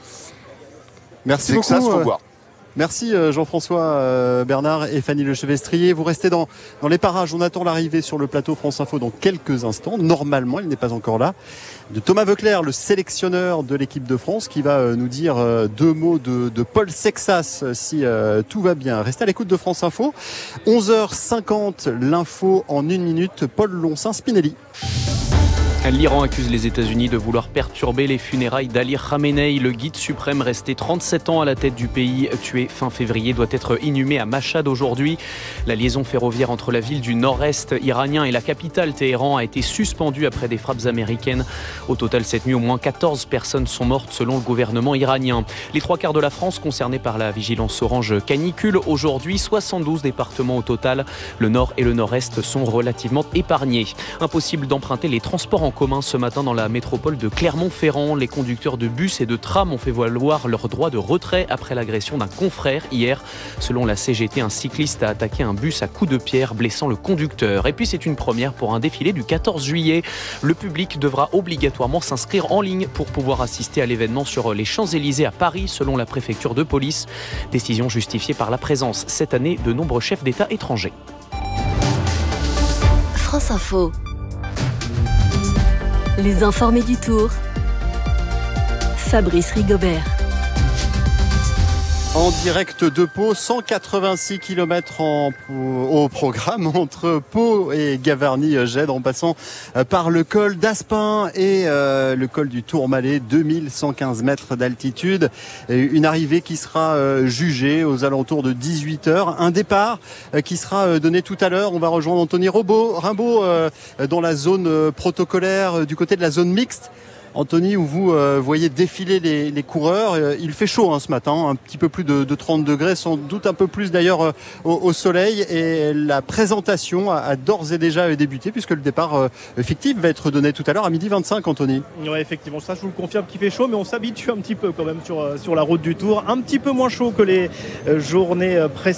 Merci c'est beaucoup. Que ça, faut voir. Merci Jean-François Bernard et Fanny Lechevestrier. Vous restez dans, dans les parages. On attend l'arrivée sur le plateau France Info dans quelques instants. Normalement, il n'est pas encore là. De Thomas Voeckler, le sélectionneur de l'équipe de France, qui va nous dire deux mots de, de Paul Sexas si euh, tout va bien. Restez à l'écoute de France Info. onze heures cinquante, l'info en une minute. Paul Loncin-Spinelli. L'Iran accuse les États-Unis de vouloir perturber les funérailles d'Ali Khamenei. Le guide suprême, resté trente-sept ans à la tête du pays, tué fin février, doit être inhumé à Machhad aujourd'hui. La liaison ferroviaire entre la ville du nord-est iranien et la capitale Téhéran a été suspendue après des frappes américaines. Au total, cette nuit, au moins quatorze personnes sont mortes selon le gouvernement iranien. Les trois quarts de la France concernés par la vigilance orange canicule. Aujourd'hui, soixante-douze départements au total. Le nord et le nord-est sont relativement épargnés. Impossible d'emprunter les transports en commun ce matin dans la métropole de Clermont-Ferrand. Les conducteurs de bus et de trams ont fait valoir leur droit de retrait après l'agression d'un confrère hier. Selon la C G T, un cycliste a attaqué un bus à coups de pierre, blessant le conducteur. Et puis c'est une première pour un défilé du quatorze juillet. Le public devra obligatoirement s'inscrire en ligne pour pouvoir assister à l'événement sur les Champs-Élysées à Paris, selon la préfecture de police. Décision justifiée par la présence cette année de nombreux chefs d'État étrangers. France Info. Les informés du Tour. Fabrice Rigobert. En direct de Pau, cent quatre-vingt-six kilomètres en, au programme entre Pau et Gavarnie-Gèdre, en passant par le col d'Aspin et euh, le col du Tourmalet, deux mille cent quinze mètres d'altitude. Une arrivée qui sera euh, jugée aux alentours de dix-huit heures. Un départ euh, qui sera euh, donné tout à l'heure. On va rejoindre Anthony Rimbaud, Rimbaud euh, dans la zone euh, protocolaire, euh, du côté de la zone mixte. Anthony, où vous euh, voyez défiler les, les coureurs, euh, il fait chaud hein, ce matin, un petit peu plus de, de trente degrés, sans doute un peu plus d'ailleurs euh, au, au soleil, et la présentation a, a d'ores et déjà débuté puisque le départ euh, fictif va être donné tout à l'heure à midi vingt-cinq, Anthony. Oui, effectivement, ça je vous le confirme qu'il fait chaud, mais on s'habitue un petit peu quand même sur, sur la route du Tour, un petit peu moins chaud que les euh, journées précédentes.